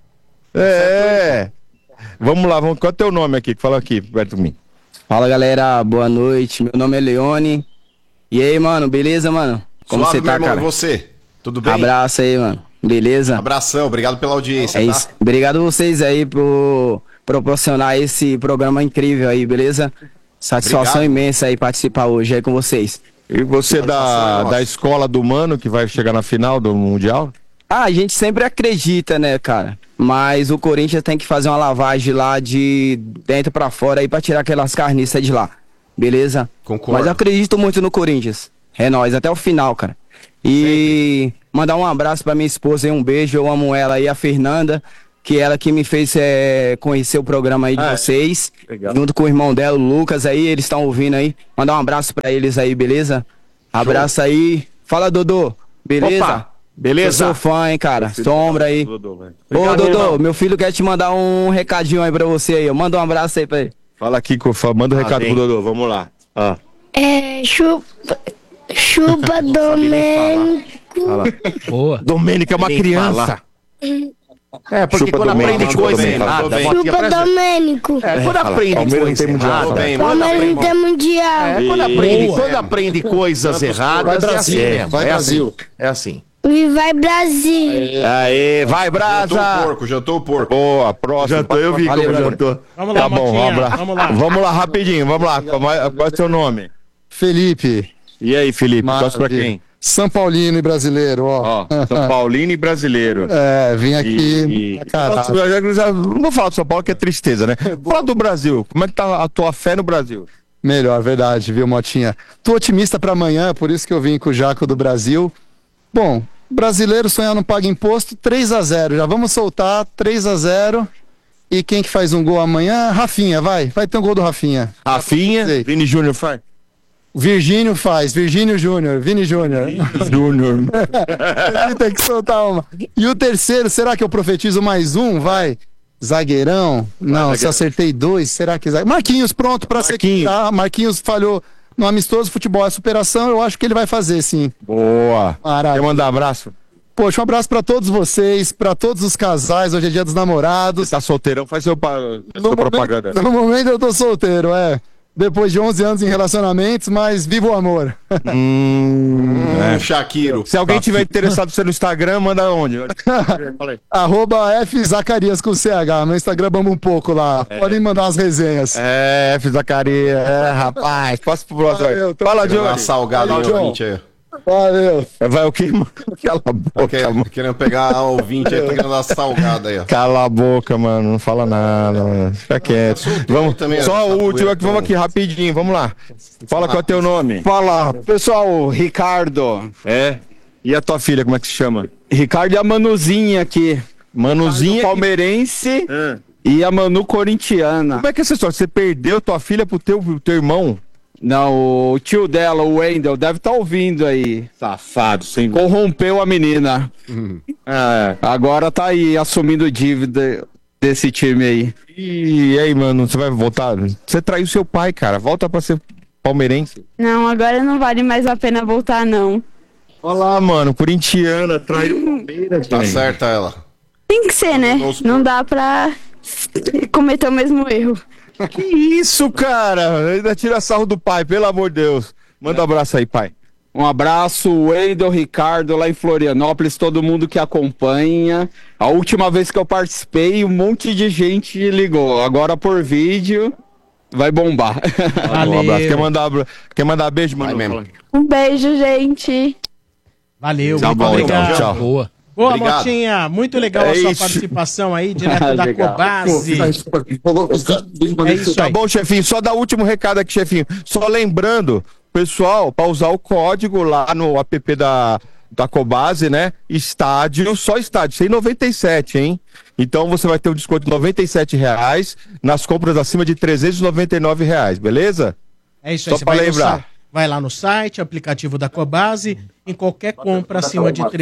Vamos lá, qual é o teu nome aqui? Fala aqui, perto de mim. Fala, galera, boa noite. Meu nome é Leone. E aí, mano, beleza, mano? Como Suave, você tá, meu irmão, cara? E você? Tudo bem? Abraço aí, mano. Beleza? Abração, obrigado pela audiência, tá? Isso. Obrigado a vocês aí por proporcionar esse programa incrível aí, beleza? Satisfação imensa aí participar hoje aí com vocês. E você da escola do Mano, que vai chegar na final do Mundial? Ah, a gente sempre acredita, né, cara? Mas o Corinthians tem que fazer uma lavagem lá de dentro pra fora aí pra tirar aquelas carniças de lá. Beleza? Concordo. Mas eu acredito muito no Corinthians. É nóis, até o final, cara. E mandar um abraço pra minha esposa aí, um beijo. Eu amo ela aí, a Fernanda, que ela que me fez conhecer o programa aí de vocês. Legal. Junto com o irmão dela, o Lucas aí, eles estão ouvindo aí. Mandar um abraço pra eles aí, beleza? Abraço aí. Fala, Dodô. Beleza? Opa, beleza? Eu sou fã, hein, cara. Sombra aí. Ô, Obrigado, Dodô, irmão. meu filho quer te mandar um recadinho aí pra você aí. Manda um abraço aí pra ele. Fala aqui, manda um recado pro Dodô, vamos lá. Chupa Domênico. Boa. Domênico é uma Nem criança. É, porque Chupa quando Domênico, aprende chupa coisa Domênico. errada, Chupa Domênico. quando aprende Palmeiras coisa tem mundial. errada, Palmeiras não tem mundial. quando aprende coisas erradas, é assim mesmo. Vai Brasil. É assim. E vai Brasil. Aê, vai, Brasa. Jantou o porco. Boa, próximo. Jantou, eu vi Valeu, como Bruno. jantou. Vamos lá, Tá bom, Motinha, um abraço. vamos lá. Vamos lá, rapidinho, vamos lá. Qual é o seu nome? Felipe. E aí, Felipe, torce pra Maravilha. quem? São Paulino e brasileiro, ó. Ó, São Paulino e brasileiro. É, vim aqui. Caralho. Não vou falar do São Paulo que é tristeza, né? Fala do Brasil. Como é que tá a tua fé no Brasil? Melhor, verdade, viu, Motinha? Tô otimista pra amanhã, por isso que eu vim com o Jaco do Brasil. Bom, brasileiro sonhar não paga imposto, 3-0. Já vamos soltar, 3-0. E quem que faz um gol amanhã? Rafinha, vai ter um gol do Rafinha. Rafinha, Vini Júnior faz. Virgínio faz, Virgínio Júnior, Vini Júnior. Júnior. Ele tem que soltar uma. E o terceiro, será que eu profetizo mais um? Vai. Zagueirão? Não, se acertei 2, será que... Marquinhos, pronto pra ser... Marquinhos falhou no amistoso, futebol é superação, eu acho que ele vai fazer, sim. Boa. Maravilha. Quer mandar abraço? Poxa, um abraço pra todos vocês, pra todos os casais, hoje é dia dos namorados. Tá solteirão, faz sua propaganda. No momento eu tô solteiro, depois de 11 anos em relacionamentos, mas viva o amor. Shakiro. Se alguém tiver interessado no seu Instagram, manda onde? @fzacarias com CH. Meu Instagram bamba um pouco lá. Podem mandar umas resenhas. F Zacarias. Rapaz. Passa pro próximo. Fala, Diogo. Uma salgada aí, ouvinte aí. Valeu. Vai o quê, mano? Cala a boca, mano. Querendo pegar a ouvinte aí, tô querendo dar uma salgada aí, ó. Cala a boca, mano. Não fala nada, mano. Fica quieto. Vamos, também, só essa o último poeira aqui, vamos aqui, rapidinho. Vamos lá. Fala qual é o teu nome. Fala, pessoal, Ricardo. É? E a tua filha, como é que se chama? Ricardo e a Manuzinha aqui. Manuzinha? Palmeirense e a Manu corintiana. Como é que é essa história? Você perdeu tua filha pro teu irmão? Não, o tio dela, o Wendel, deve estar ouvindo aí. Safado, sem... Corrompeu a menina. Agora tá aí, assumindo dívida desse time aí. E aí, mano, você vai voltar? Você traiu seu pai, cara. Volta pra ser palmeirense. Não, agora não vale mais a pena voltar, não. Olha lá, mano, corintiana, traiu o Palmeiras. Tá certa ela. Tem que ser, né? Não dá pra cometer o mesmo erro. Que isso, cara? Ainda tira sarro do pai, pelo amor de Deus. Manda um abraço aí, pai. Um abraço, Wendel, Ricardo, lá em Florianópolis, todo mundo que acompanha. A última vez que eu participei, um monte de gente ligou. Agora por vídeo, vai bombar. Um abraço. Quer mandar beijo, mano? Um beijo, gente. Valeu, Tchau, muito obrigado. Tchau. Boa. Boa, Obrigado. Motinha, muito legal a sua participação aí, direto da Cobase. É isso Tá aí. bom, chefinho, só dar o último recado aqui, chefinho. Só lembrando, pessoal, para usar o código lá no app da Cobase, né? Estádio, só estádio, sem 97, hein? Então você vai ter um desconto de R$97 nas compras acima de R$399, beleza? É isso aí, Só você pra vai, lembrar. vai lá no site, aplicativo da Cobase, em qualquer compra acima de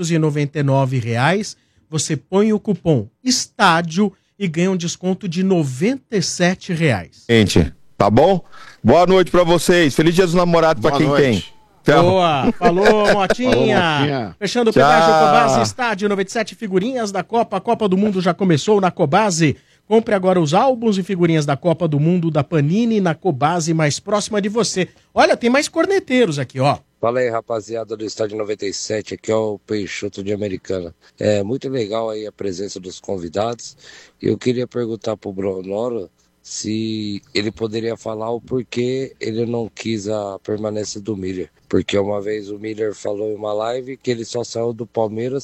R$399, você põe o cupom ESTÁDIO e ganha um desconto de R$97. Gente, tá bom? Boa noite pra vocês. Feliz Dia dos Namorados pra Boa quem noite. tem. Tchau. Boa, falou Motinha. Fechando o pedágio Tchau. Cobase, estádio 97, figurinhas da Copa. A Copa do Mundo já começou na Cobase. Compre agora os álbuns e figurinhas da Copa do Mundo da Panini na Cobase mais próxima de você. Olha, tem mais corneteiros aqui, ó. Fala aí, rapaziada do Estádio 97, aqui é o Peixoto de Americana. É muito legal aí a presença dos convidados. Eu queria perguntar pro Bronoro se ele poderia falar o porquê ele não quis a permanência do Miller. Porque uma vez o Miller falou em uma live que ele só saiu do Palmeiras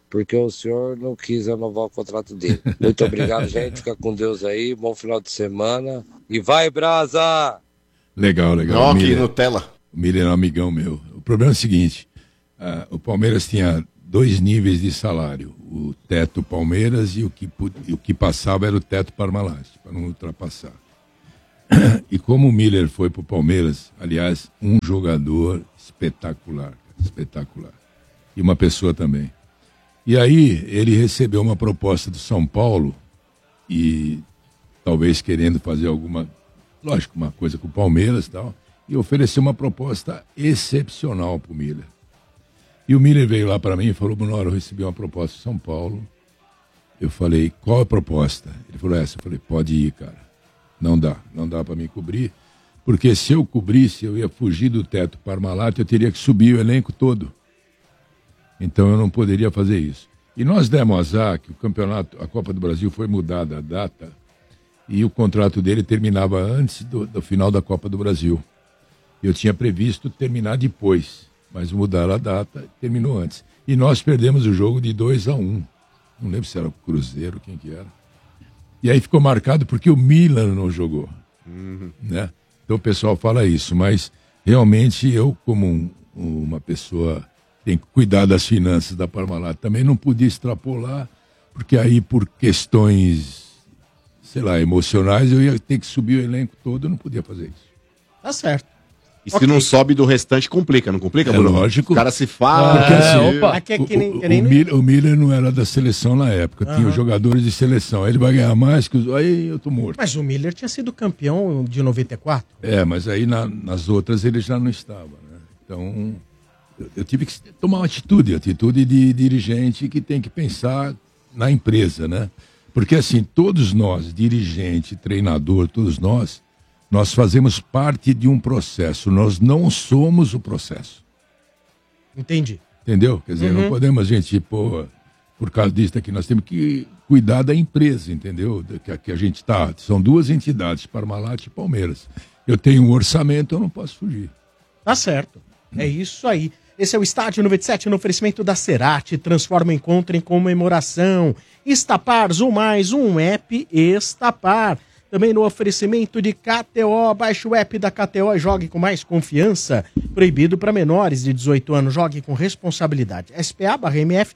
porque o senhor não quis renovar o contrato dele. Muito obrigado, gente. Fica com Deus aí. Bom final de semana. E vai, Brasa! Legal. Aqui, Nutella. O Miller é um amigão meu. O problema é o seguinte, o Palmeiras tinha 2 níveis de salário. O teto Palmeiras e o que passava era o teto Parmalat, para não ultrapassar. E como o Miller foi para o Palmeiras, aliás, um jogador espetacular. E uma pessoa também. E aí ele recebeu uma proposta do São Paulo e talvez querendo fazer uma coisa com o Palmeiras e tal, e ofereceu uma proposta excepcional para o Miller. E o Miller veio lá para mim e falou: Bruno, eu recebi uma proposta do São Paulo. Eu falei: qual a proposta? Ele falou: essa. Eu falei: pode ir, cara. Não dá para mim cobrir, porque se eu cobrisse, eu ia fugir do teto Parmalat, eu teria que subir o elenco todo. Então eu não poderia fazer isso. E nós demos azar que a Copa do Brasil foi mudada a data e o contrato dele terminava antes do final da Copa do Brasil. Eu tinha previsto terminar depois, mas mudaram a data, terminou antes. E nós perdemos o jogo de 2-1. Não lembro se era o Cruzeiro, quem que era. E aí ficou marcado porque o Milan não jogou. Né? Então o pessoal fala isso, mas realmente eu, como uma pessoa que tem que cuidar das finanças da Parmalat, também não podia extrapolar, porque aí por questões, emocionais, eu ia ter que subir o elenco todo, eu não podia fazer isso. Tá certo. E se não sobe do restante, complica, não complica, Bruno? Lógico. O cara se fala. O Miller não era da seleção na época, tinha os jogadores de seleção. Aí ele vai ganhar mais que os. Aí eu tô morto. Mas o Miller tinha sido campeão de 94. Mas aí nas outras ele já não estava, né? Então eu tive que tomar uma atitude de dirigente que tem que pensar na empresa, né? Porque assim, todos nós, dirigente, treinador, todos nós fazemos parte de um processo, nós não somos o processo. Entendi. Entendeu? Quer dizer, não podemos por causa disso aqui, nós temos que cuidar da empresa, entendeu? Que a gente tá, são 2 entidades, Parmalat e Palmeiras. Eu tenho um orçamento, eu não posso fugir. Tá certo, é isso aí. Esse é o Estádio 97 no oferecimento da Cerati, transforma o encontro em comemoração. Estapar, mais um app Estapar. Também no oferecimento de KTO, baixe o app da KTO e jogue com mais confiança. Proibido para menores de 18 anos, jogue com responsabilidade. SPA/MF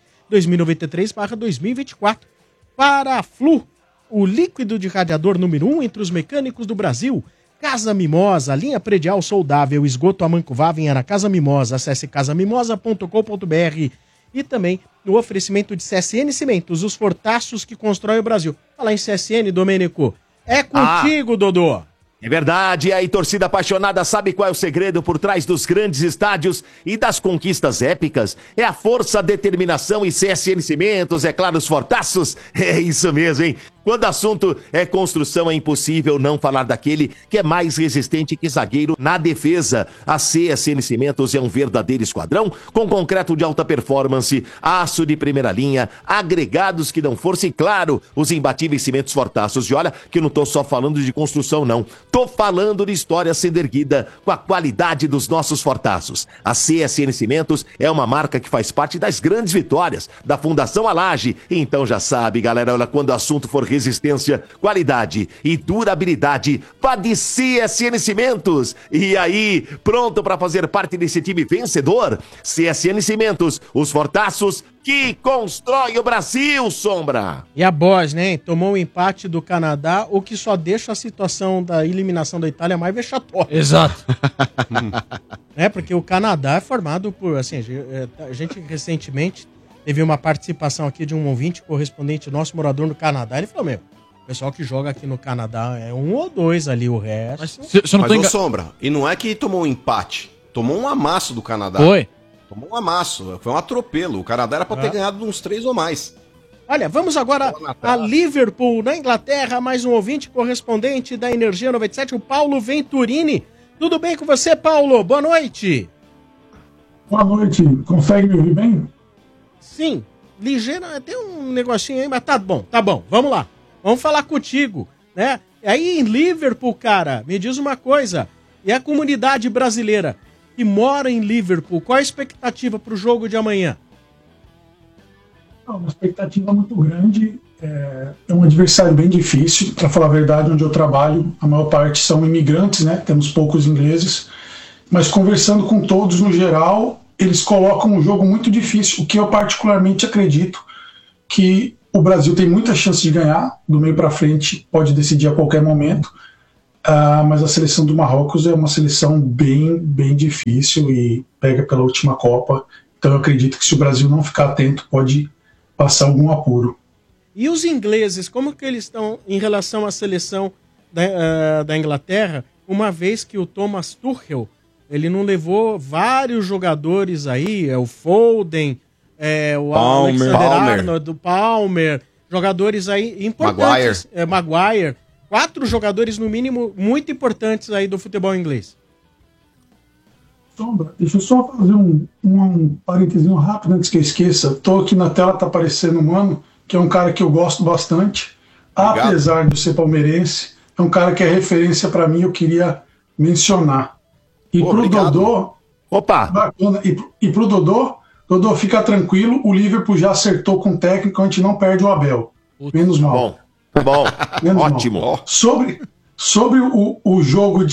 2093/2024. Para a Flu, o líquido de radiador número 1 entre os mecânicos do Brasil. Casa Mimosa, linha predial soldável, esgoto Amancovaven na Casa Mimosa. Acesse casamimosa.com.br. E também no oferecimento de CSN Cimentos, os fortaços que constroem o Brasil. Fala em CSN, Domênico. É contigo, Dodô. É verdade, e aí, torcida apaixonada, sabe qual é o segredo por trás dos grandes estádios e das conquistas épicas? É a força, a determinação e CSN Cimentos, é claro, os fortaços. É isso mesmo, hein? Quando o assunto é construção, é impossível não falar daquele que é mais resistente que zagueiro na defesa. A CSN Cimentos é um verdadeiro esquadrão com concreto de alta performance, aço de primeira linha, agregados que dão força e, claro, os imbatíveis cimentos fortaços. E olha que eu não tô só falando de construção, não. Tô falando de história sendo erguida com a qualidade dos nossos fortaços. A CSN Cimentos é uma marca que faz parte das grandes vitórias da Fundação Alage. Então já sabe, galera, olha, quando o assunto for resistência, qualidade e durabilidade, vá de CSN Cimentos. E aí, pronto para fazer parte desse time vencedor? CSN Cimentos, os fortaços que constrói o Brasil, Sombra. E a Bósnia, hein? Tomou um empate do Canadá, o que só deixa a situação da eliminação da Itália mais vexatória. Exato. Porque o Canadá é formado por, assim, a gente recentemente teve uma participação aqui de um ouvinte, correspondente nosso, morador no Canadá. Ele falou, o pessoal que joga aqui no Canadá é 1 ou 2 ali, o resto... Mas, Sombra, e não é que tomou um empate, tomou um amasso do Canadá. Foi. Tomou um amasso, foi um atropelo. O Canadá era pra ter ganhado uns 3 ou mais. Olha, vamos agora a Liverpool, na Inglaterra, mais um ouvinte correspondente da Energia 97, o Paulo Venturini. Tudo bem com você, Paulo? Boa noite. Boa noite. Consegue me ouvir bem? Sim, ligeiro, tem um negocinho aí, mas tá bom, vamos lá. Vamos falar contigo, né? Aí em Liverpool, cara, me diz uma coisa, e a comunidade brasileira que mora em Liverpool, qual a expectativa pro jogo de amanhã? Uma expectativa muito grande. É um adversário bem difícil. Para falar a verdade, onde eu trabalho, a maior parte são imigrantes, né? Temos poucos ingleses. Mas conversando com todos no geral, eles colocam um jogo muito difícil, o que eu particularmente acredito que o Brasil tem muita chance de ganhar, do meio para frente pode decidir a qualquer momento, mas a seleção do Marrocos é uma seleção bem difícil e pega pela última Copa, então eu acredito que se o Brasil não ficar atento pode passar algum apuro. E os ingleses, como que eles estão em relação à seleção da Inglaterra, uma vez que o Thomas Tuchel, ele não levou vários jogadores aí, o Foden, o Alexander-Arnold, o Palmer, jogadores aí importantes. Maguire. 4 jogadores, no mínimo, muito importantes aí do futebol inglês. Sombra, deixa eu só fazer um parentezinho rápido antes que eu esqueça. Estou aqui na tela, tá aparecendo um mano, que é um cara que eu gosto bastante. Obrigado. Apesar de ser palmeirense, é um cara que é referência para mim, eu queria mencionar. E pro Dodô... Opa! Bacana. E pro Dodô, fica tranquilo, o Liverpool já acertou com o técnico, a gente não perde o Abel. Menos mal. Bom. Menos Ótimo. Mal. Sobre o jogo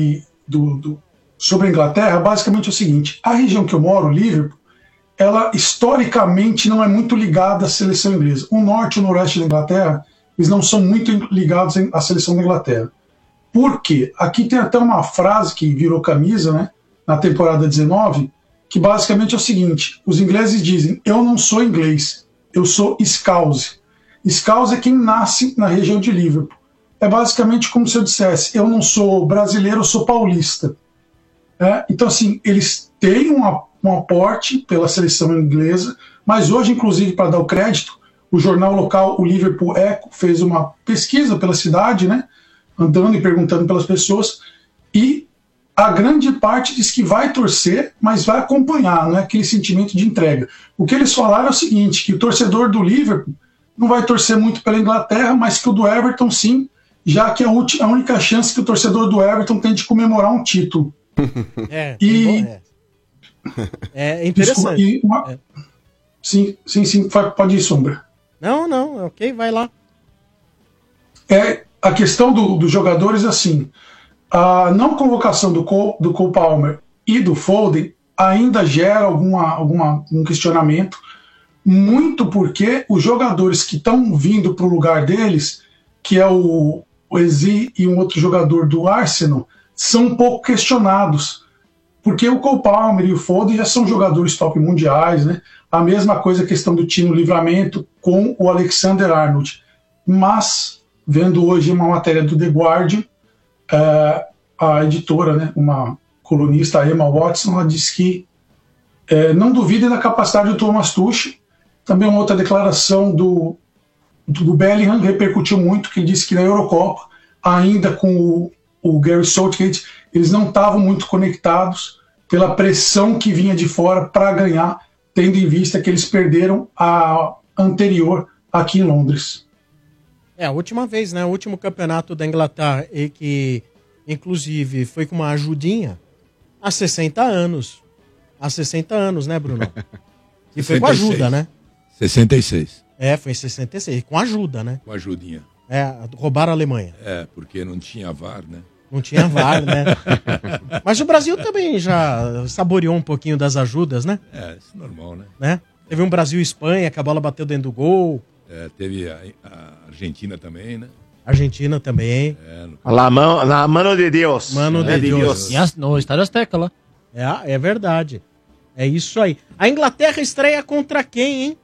sobre a Inglaterra, basicamente é o seguinte, a região que eu moro, o Liverpool, ela historicamente não é muito ligada à seleção inglesa. O norte e o noroeste da Inglaterra, eles não são muito ligados à seleção da Inglaterra. Por quê? Aqui tem até uma frase que virou camisa, né, na temporada 19, que basicamente é o seguinte, os ingleses dizem, eu não sou inglês, eu sou Scouse. Scouse é quem nasce na região de Liverpool. É basicamente como se eu dissesse, eu não sou brasileiro, eu sou paulista. Então, assim, eles têm um aporte pela seleção inglesa, mas hoje, inclusive, para dar o crédito, o jornal local, o Liverpool Echo, fez uma pesquisa pela cidade, né, andando e perguntando pelas pessoas, e a grande parte diz que vai torcer, mas vai acompanhar, não é aquele sentimento de entrega. O que eles falaram é o seguinte, que o torcedor do Liverpool não vai torcer muito pela Inglaterra, mas que o do Everton sim, já que é a única chance que o torcedor do Everton tem de comemorar um título. É interessante. Sim, pode ir, Sombra. Não, ok, vai lá. A questão dos jogadores, assim, a não convocação do Cole Palmer e do Foden ainda gera um questionamento, muito porque os jogadores que estão vindo para o lugar deles, que é o Ezi e um outro jogador do Arsenal, são um pouco questionados, porque o Cole Palmer e o Foden já são jogadores top mundiais, né? A mesma coisa a questão do Tino Livramento com o Alexander-Arnold. Mas, vendo hoje uma matéria do The Guardian, a editora, né, uma colunista, a Emma Watson, ela disse que não duvidem da capacidade do Thomas Tuchel. Também uma outra declaração do Bellingham repercutiu muito, que ele disse que na Eurocopa, ainda com o Gary Southgate, eles não estavam muito conectados pela pressão que vinha de fora para ganhar, tendo em vista que eles perderam a anterior aqui em Londres. A última vez, né? O último campeonato da Inglaterra, e que inclusive foi com uma ajudinha, há 60 anos. Há 60 anos, né, Bruno? E foi com ajuda, né? 66. Foi em 66, com ajuda, né? Com ajudinha. Roubaram a Alemanha. Porque não tinha VAR, né? Não tinha VAR, né? Mas o Brasil também já saboreou um pouquinho das ajudas, né? Isso é normal, né? Teve um Brasil e Espanha, que a bola bateu dentro do gol. Teve a Argentina também, né? Argentina também. La mano de Deus. Mano de Deus. No Estádio Azteca lá. É verdade. É isso aí. A Inglaterra estreia contra quem, hein?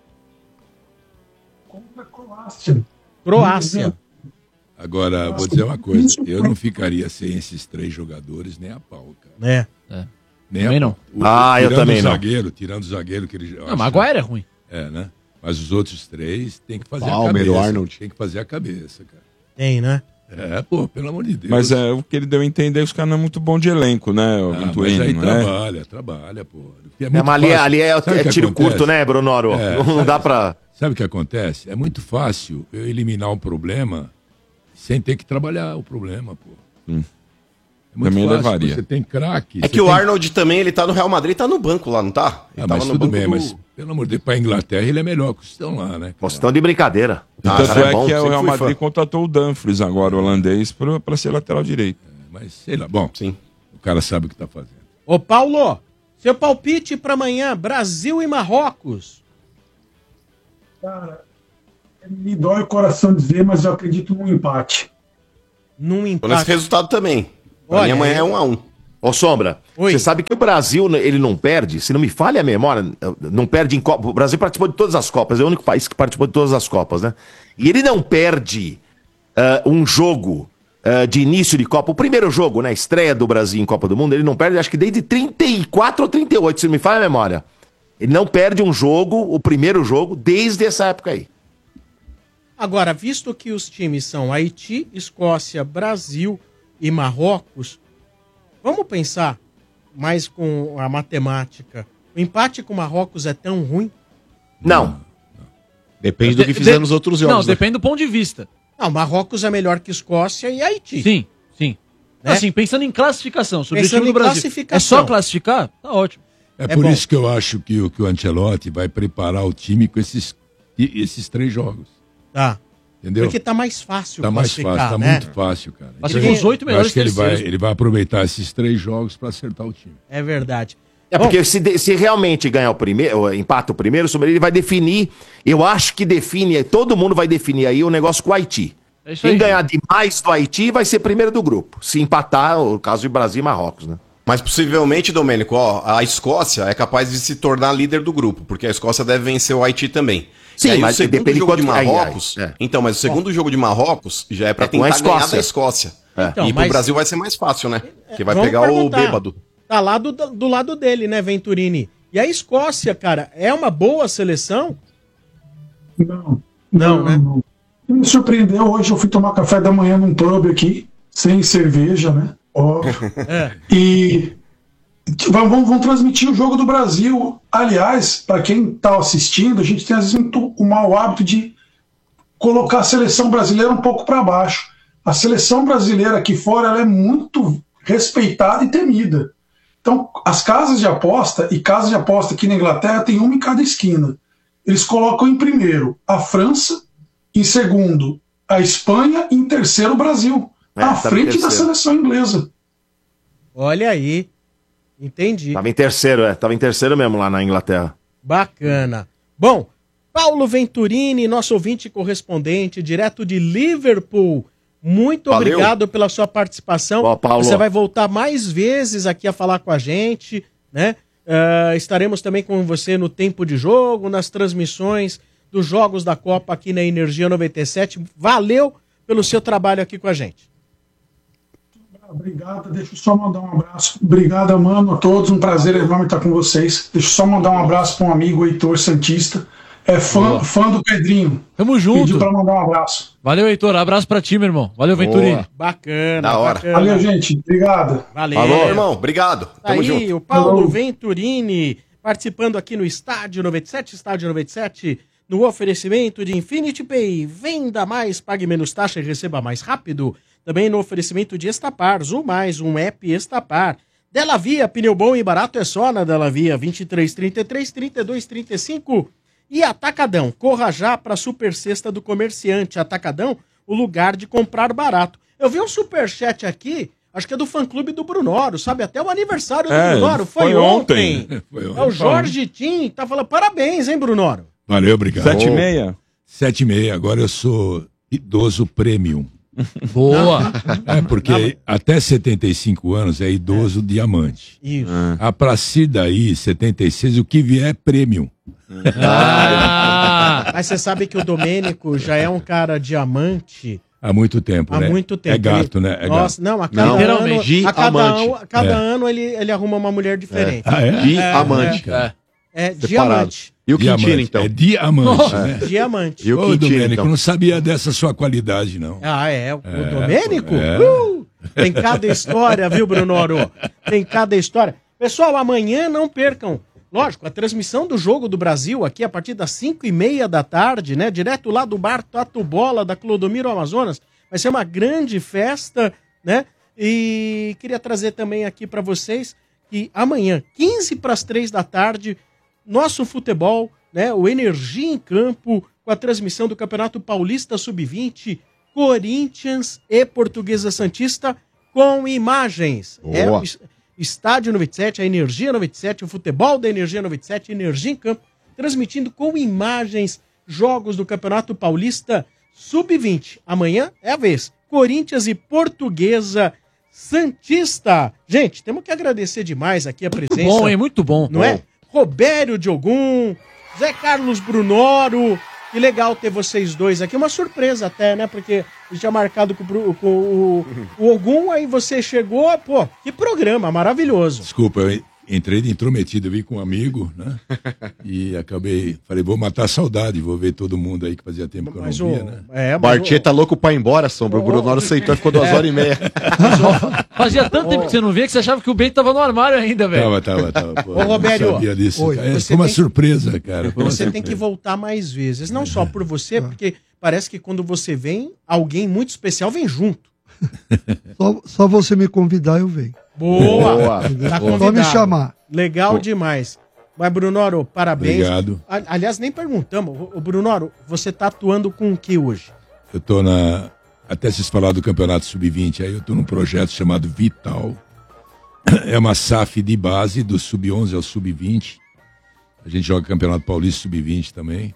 Contra a Croácia. Agora, vou dizer uma coisa. Eu não ficaria sem esses 3 jogadores nem a pau, cara. Nem também não. Eu também não. Tirando o zagueiro que ele... Não, Maguire é ruim. Né? Mas os outros 3 tem que fazer Palmer, a cabeça. o Arnold. Tem que fazer a cabeça, cara. Tem, né? Pelo amor de Deus. Mas o que ele deu a entender, os caras não é muito bom de elenco, né? O mas aí trabalha, pô. Mas ali é tiro curto, né, Brunoro? Não dá pra... Sabe o que acontece? É muito fácil eu eliminar um problema sem ter que trabalhar o problema, pô. É muito também fácil, levaria. Você tem craque. É que o Arnold também, ele tá no Real Madrid, tá no banco lá, não tá? Ele mas tudo bem, mas Pelo amor de Deus, pra Inglaterra ele é melhor que os que estão lá, né? Vocês estão de brincadeira. Tanto cara, é bom, que o sempre Real fui Madrid fã. contratou o Dumfries agora, o holandês, pra ser lateral direito. Mas sei lá, bom, sim. O cara sabe o que tá fazendo. Ô, Paulo, seu palpite pra amanhã, Brasil e Marrocos. Cara, me dói o coração dizer, mas eu acredito num empate. Num Tô empate. nesse resultado também. Pra Olha, mim amanhã é 1-1. Ô, Sombra, você sabe que o Brasil, ele não perde, se não me falha a memória, não perde em Copa. O Brasil participou de todas as Copas, é o único país que participou de todas as Copas, né? E ele não perde um jogo de início de Copa. O primeiro jogo, né? Estreia do Brasil em Copa do Mundo, ele não perde, acho que desde 34 ou 38, se não me falha a memória. Ele não perde um jogo, o primeiro jogo, desde essa época aí. Agora, visto que os times são Haiti, Escócia, Brasil e Marrocos, vamos pensar mais com a matemática. O empate com Marrocos é tão ruim? Não. Depende do que fizer nos outros jogos. Não, né? depende do ponto de vista. Não, Marrocos é melhor que Escócia e Haiti. Sim, sim. Né? Assim, pensando em classificação, sobre o Pensando time do em Brasil. classificação. É só classificar? Tá ótimo. É por bom. isso que eu acho que o Ancelotti vai preparar o time com esses 3 jogos. Tá. Entendeu? Porque tá mais fácil Tá mais classificar, fácil, tá né? muito fácil, cara. Assim, com os 8 Eu melhores acho que terceiros. ele vai aproveitar esses 3 jogos para acertar o time. É verdade. É porque se realmente ganhar o primeiro, empata o primeiro, sobre ele vai definir. Eu acho que define, todo mundo vai definir aí o negócio com o Haiti. É isso Quem aí. ganhar demais do Haiti vai ser primeiro do grupo. Se empatar, o caso de Brasil e Marrocos, né? Mas possivelmente, Domênico, ó, a Escócia é capaz de se tornar líder do grupo, porque a Escócia deve vencer o Haiti também. Sim, E aí, mas o segundo depende jogo de quanto- Marrocos. Então, mas o segundo jogo de Marrocos já é pra É com a tentar ganhar Escócia. da Escócia. Então, E pro mas- Brasil vai ser mais fácil, né? Que vai Vamos pegar o perguntar. bêbado. Tá lá do lado dele, né, Venturini? E a Escócia, cara, é uma boa seleção? Não, né? Me surpreendeu hoje, eu fui tomar café da manhã num pub aqui, sem cerveja, né? Óbvio. E vamos transmitir o jogo do Brasil. Aliás, para quem tá assistindo, a gente tem às vezes muito o mau hábito de colocar a seleção brasileira um pouco para baixo. A seleção brasileira aqui fora ela é muito respeitada e temida. Então, as casas de aposta e casas de aposta aqui na Inglaterra tem uma em cada esquina. Eles colocam em primeiro a França, em segundo a Espanha e em terceiro o Brasil. À tá em frente da terceiro. seleção inglesa. Olha aí. Entendi. Tava em terceiro, tava em terceiro mesmo lá na Inglaterra. Bacana. Bom, Paulo Venturini, nosso ouvinte correspondente, direto de Liverpool. Muito Valeu. obrigado pela sua participação. Ó, Paulo. Você vai voltar mais vezes aqui a falar com a gente, né? Estaremos também com você no tempo de jogo, nas transmissões dos jogos da Copa aqui na Energia 97. Valeu pelo seu trabalho aqui com a gente. Obrigado, deixa eu só mandar um abraço. Obrigado, mano, a todos. Um prazer enorme estar com vocês. Deixa eu só mandar um abraço para um amigo, Heitor Santista. É fã do Pedrinho. Tamo junto. Pediu para mandar um abraço. Valeu, Heitor. Abraço pra ti, meu irmão. Valeu, Venturini. Bacana, Da hora. bacana. Valeu, gente. Obrigado. Valeu. Falou, irmão. Obrigado. Tá Tamo aí junto. o Paulo Falou. Venturini participando aqui no Estádio 97, no oferecimento de Infinity Pay. Venda mais, pague menos taxa e receba mais rápido. Também no oferecimento de Estapar, um app Estapar. Della Via, pneu bom e barato é só na Della Via, 2333 3235. E Atacadão, corra já para a super sexta do comerciante. Atacadão, o lugar de comprar barato. Eu vi um superchat aqui, acho que é do fã-clube do Brunoro, sabe? Até o aniversário do Brunoro, foi ontem. Foi É o Jorge Tim, tá falando parabéns, hein, Brunoro? Valeu, obrigado. 7,5? 7,5. Agora eu sou idoso premium. Boa. É, porque até 75 anos é idoso diamante. Isso. A partir daí, 76, o que vier é premium. Mas você sabe que o Domênico já é um cara diamante Há muito tempo, há né? muito tempo. É gato, Ele- né? É Nossa, gato. não, a cada Literalmente, ano, a cada, diamante. a cada É. ano ele arruma uma mulher diferente. Ah, é? Diamante. É Separado. diamante. E o Quintino, Diamante. então? É diamante, né? Diamante. E o Ô, Quintino, Domênico, então? não sabia dessa sua qualidade, não. Ah, é? O Domênico? é. Tem cada história, viu, Brunoro? Tem cada história. Pessoal, amanhã não percam. Lógico, a transmissão do Jogo do Brasil aqui a partir das 5h30 da tarde, né? Direto lá do bar Tatu Bola da Clodomiro Amazonas. Vai ser uma grande festa, né? E queria trazer também aqui para vocês que amanhã, 15 para as 3 da tarde, nosso futebol, né? O Energia em Campo, com a transmissão do Campeonato Paulista Sub-20, Corinthians e Portuguesa Santista, com imagens. Boa. Estádio 97, a Energia 97, o futebol da Energia 97, Energia em Campo, transmitindo com imagens jogos do Campeonato Paulista Sub-20. Amanhã é a vez. Corinthians e Portuguesa Santista. Gente, temos que agradecer demais aqui a presença. Muito bom, hein? Muito bom. Não é? Robério Diogum, Zé Carlos Brunoro. Que legal ter vocês dois aqui. Uma surpresa até, né? Porque a gente tinha marcado com o Ogum, aí você chegou. Pô, que programa maravilhoso. Desculpa, eu entrei de intrometido, eu vim com um amigo, né? E falei, vou matar a saudade, vou ver todo mundo aí que fazia tempo que eu não via, né? Bartier tá louco pra ir embora, Sombra. O Brunoro aceitou e ficou 2h30. Fazia tanto tempo que você não via que você achava que o Bento tava no armário ainda, velho. Tava. Pô, Ô, Robério, sabia disso, oi, cara. você Foi uma tem- surpresa, cara. Foi uma Você tem surpresa. que voltar mais vezes. Não só por você, porque parece que quando você vem, alguém muito especial vem junto. Só você me convidar, eu venho. Boa! Tá Só convidado. me chamar. Legal demais. Mas, Brunoro, parabéns. Obrigado. Aliás, nem perguntamos. Ô, Brunoro, você tá atuando com o que hoje? Eu tô até vocês falaram do Campeonato Sub-20, aí eu tô num projeto chamado Vital. É uma SAF de base, do Sub-11 ao Sub-20. A gente joga Campeonato Paulista Sub-20 também.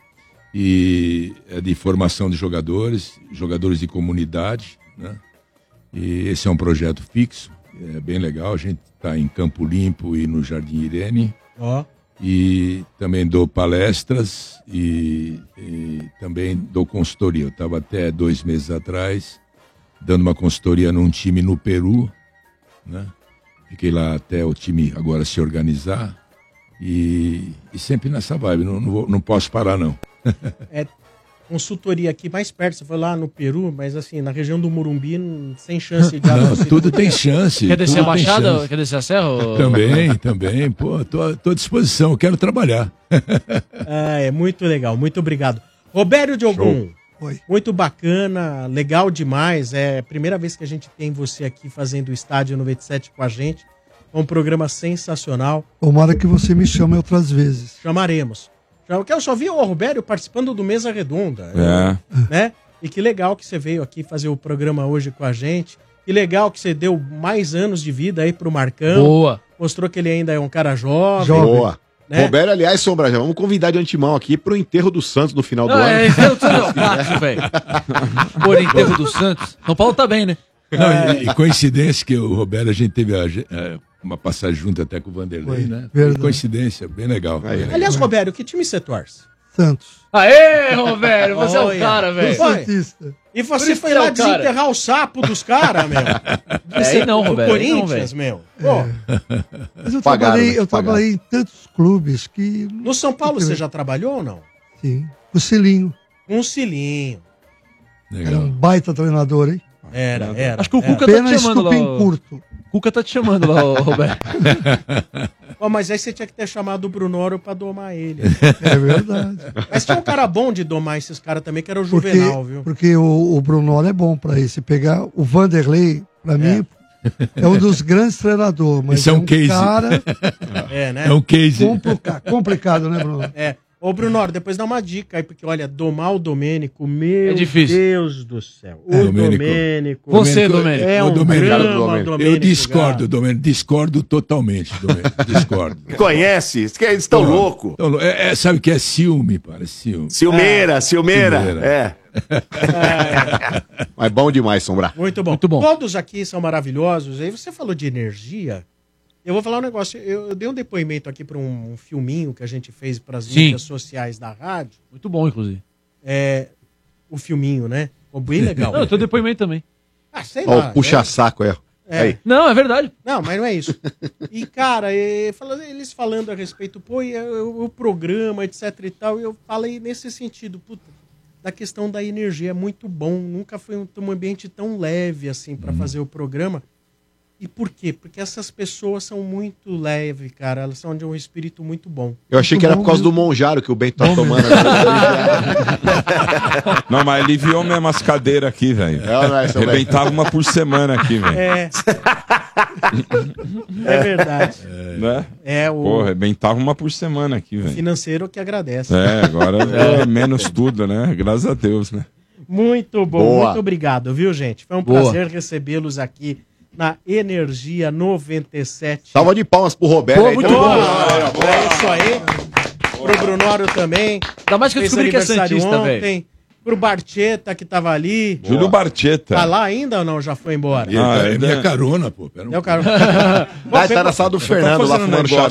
E é de formação de jogadores de comunidade, né? E esse é um projeto fixo, é bem legal. A gente está em Campo Limpo e no Jardim Irene. Ó. E também dou palestras e também dou consultoria. Eu estava até 2 meses atrás dando uma consultoria num time no Peru, né? Fiquei lá até o time agora se organizar e sempre nessa vibe, não posso parar não. É consultoria aqui mais perto. Você foi lá no Peru, mas assim, na região do Morumbi, sem chance de Não, tudo tem chance. Quer descer a tudo tem Baixada? chance. Quer descer a Serra? ô- Também. Pô, tô à disposição, quero trabalhar. É muito legal, muito obrigado. Robério Diogum, muito bacana, legal demais. É a primeira vez que a gente tem você aqui fazendo o Estádio 97 com a gente. É um programa sensacional. Tomara que você me chame outras vezes. Chamaremos. Porque eu só vi o Robério participando do Mesa Redonda. Né? E que legal que você veio aqui fazer o programa hoje com a gente. Que legal que você deu mais anos de vida aí pro Marcão. Boa. Mostrou que ele ainda é um cara jovem. Boa. Né? Roberto, aliás, Sombra, já vamos convidar de antemão aqui pro enterro do Santos no final do ano. enterro do Santos, não, velho. Por enterro do Santos. São Paulo tá bem, né? Não, e coincidência que o Roberto, a gente teve uma passagem junto até com o Vanderlei, né? verdade. Coincidência, bem legal. Aliás, Robério, que time você torce? Santos. Aê, Roberto, você é o Olha. cara, velho. Foi. E Por você isso foi que é lá o cara. desenterrar o sapo dos caras, meu. Aí não, Do Roberto, aí não, Corinthians, velho. meu. Pô. Mas eu Pagaram, trabalhei, né? eu trabalhei em tantos clubes que. No São Paulo você já trabalhou ou não? Sim. O Cilinho. Um Cilinho. Era um baita treinador, hein? Era. Acho que o Cuca Pena tá te chamando lá. estupim curto. Cuca tá te chamando lá, ô, Roberto. Pô, mas aí você tinha que ter chamado o Brunoro pra domar ele. É verdade. Mas tinha um cara bom de domar esses caras também, que era o Porque, Juvenal, viu? porque o Brunoro é bom pra isso. Se pegar o Vanderlei, pra mim, é um dos grandes treinadores. Mas Esse é um case. cara É, né? É um case. complicado, né, Bruno? É. Ô, Brunoro, depois dá uma dica aí, porque olha, domar o Domênico, meu É difícil. Deus do céu. O Domênico. Domênico. Você, Domênico. É Ô, um Domênico, drama, eu Domênico, discordo, cara. Domênico. Discordo totalmente, Domênico. Discordo. Conhece? Eles estão loucos. Sabe o que é ciúme, parece ciúme. Silmeira. É. Mas bom demais, Sombra. Muito bom. Muito bom. Todos aqui são maravilhosos. Aí você falou de energia. Eu vou falar um negócio. Eu dei um depoimento aqui para um filminho que a gente fez para as Sim. mídias sociais da rádio. Muito bom, inclusive. O filminho, né? Ficou bem legal. Não, eu tô depoimento também. Ah, sei Ó, lá. o puxa-saco aí, ó. Aí. Não, é verdade. Não, mas não é isso. E, cara, eles falando a respeito, pô, e o programa, etc e tal, eu falei nesse sentido, puta, da questão da energia, é muito bom. Nunca foi um ambiente tão leve, assim, para fazer o programa. E por quê? Porque essas pessoas são muito leves, cara. Elas são de um espírito muito bom. Eu achei que era por causa do Monjaro que o Bento tá tomando. Não, mas aliviou mesmo as cadeiras aqui, velho. Arrebentava uma por semana aqui, velho. É verdade. Né? Pô, arrebentava uma por semana aqui, velho. Financeiro que agradece. Agora é menos tudo, né? Graças a Deus, né? Muito bom, Boa. muito obrigado, viu, gente? Foi um prazer recebê-los aqui na Energia 97. Salva de palmas pro Roberto. Muito bom. É isso aí. Pro Brunório também. Ainda mais que eu descobri que é santista, velho. Pro Barcheta, que tava ali. Júlio Barcheta. Tá lá ainda ou não? Já foi embora? É minha carona, pô. Pera É o carona. Tá na sala do Fernando lá fumando charuto.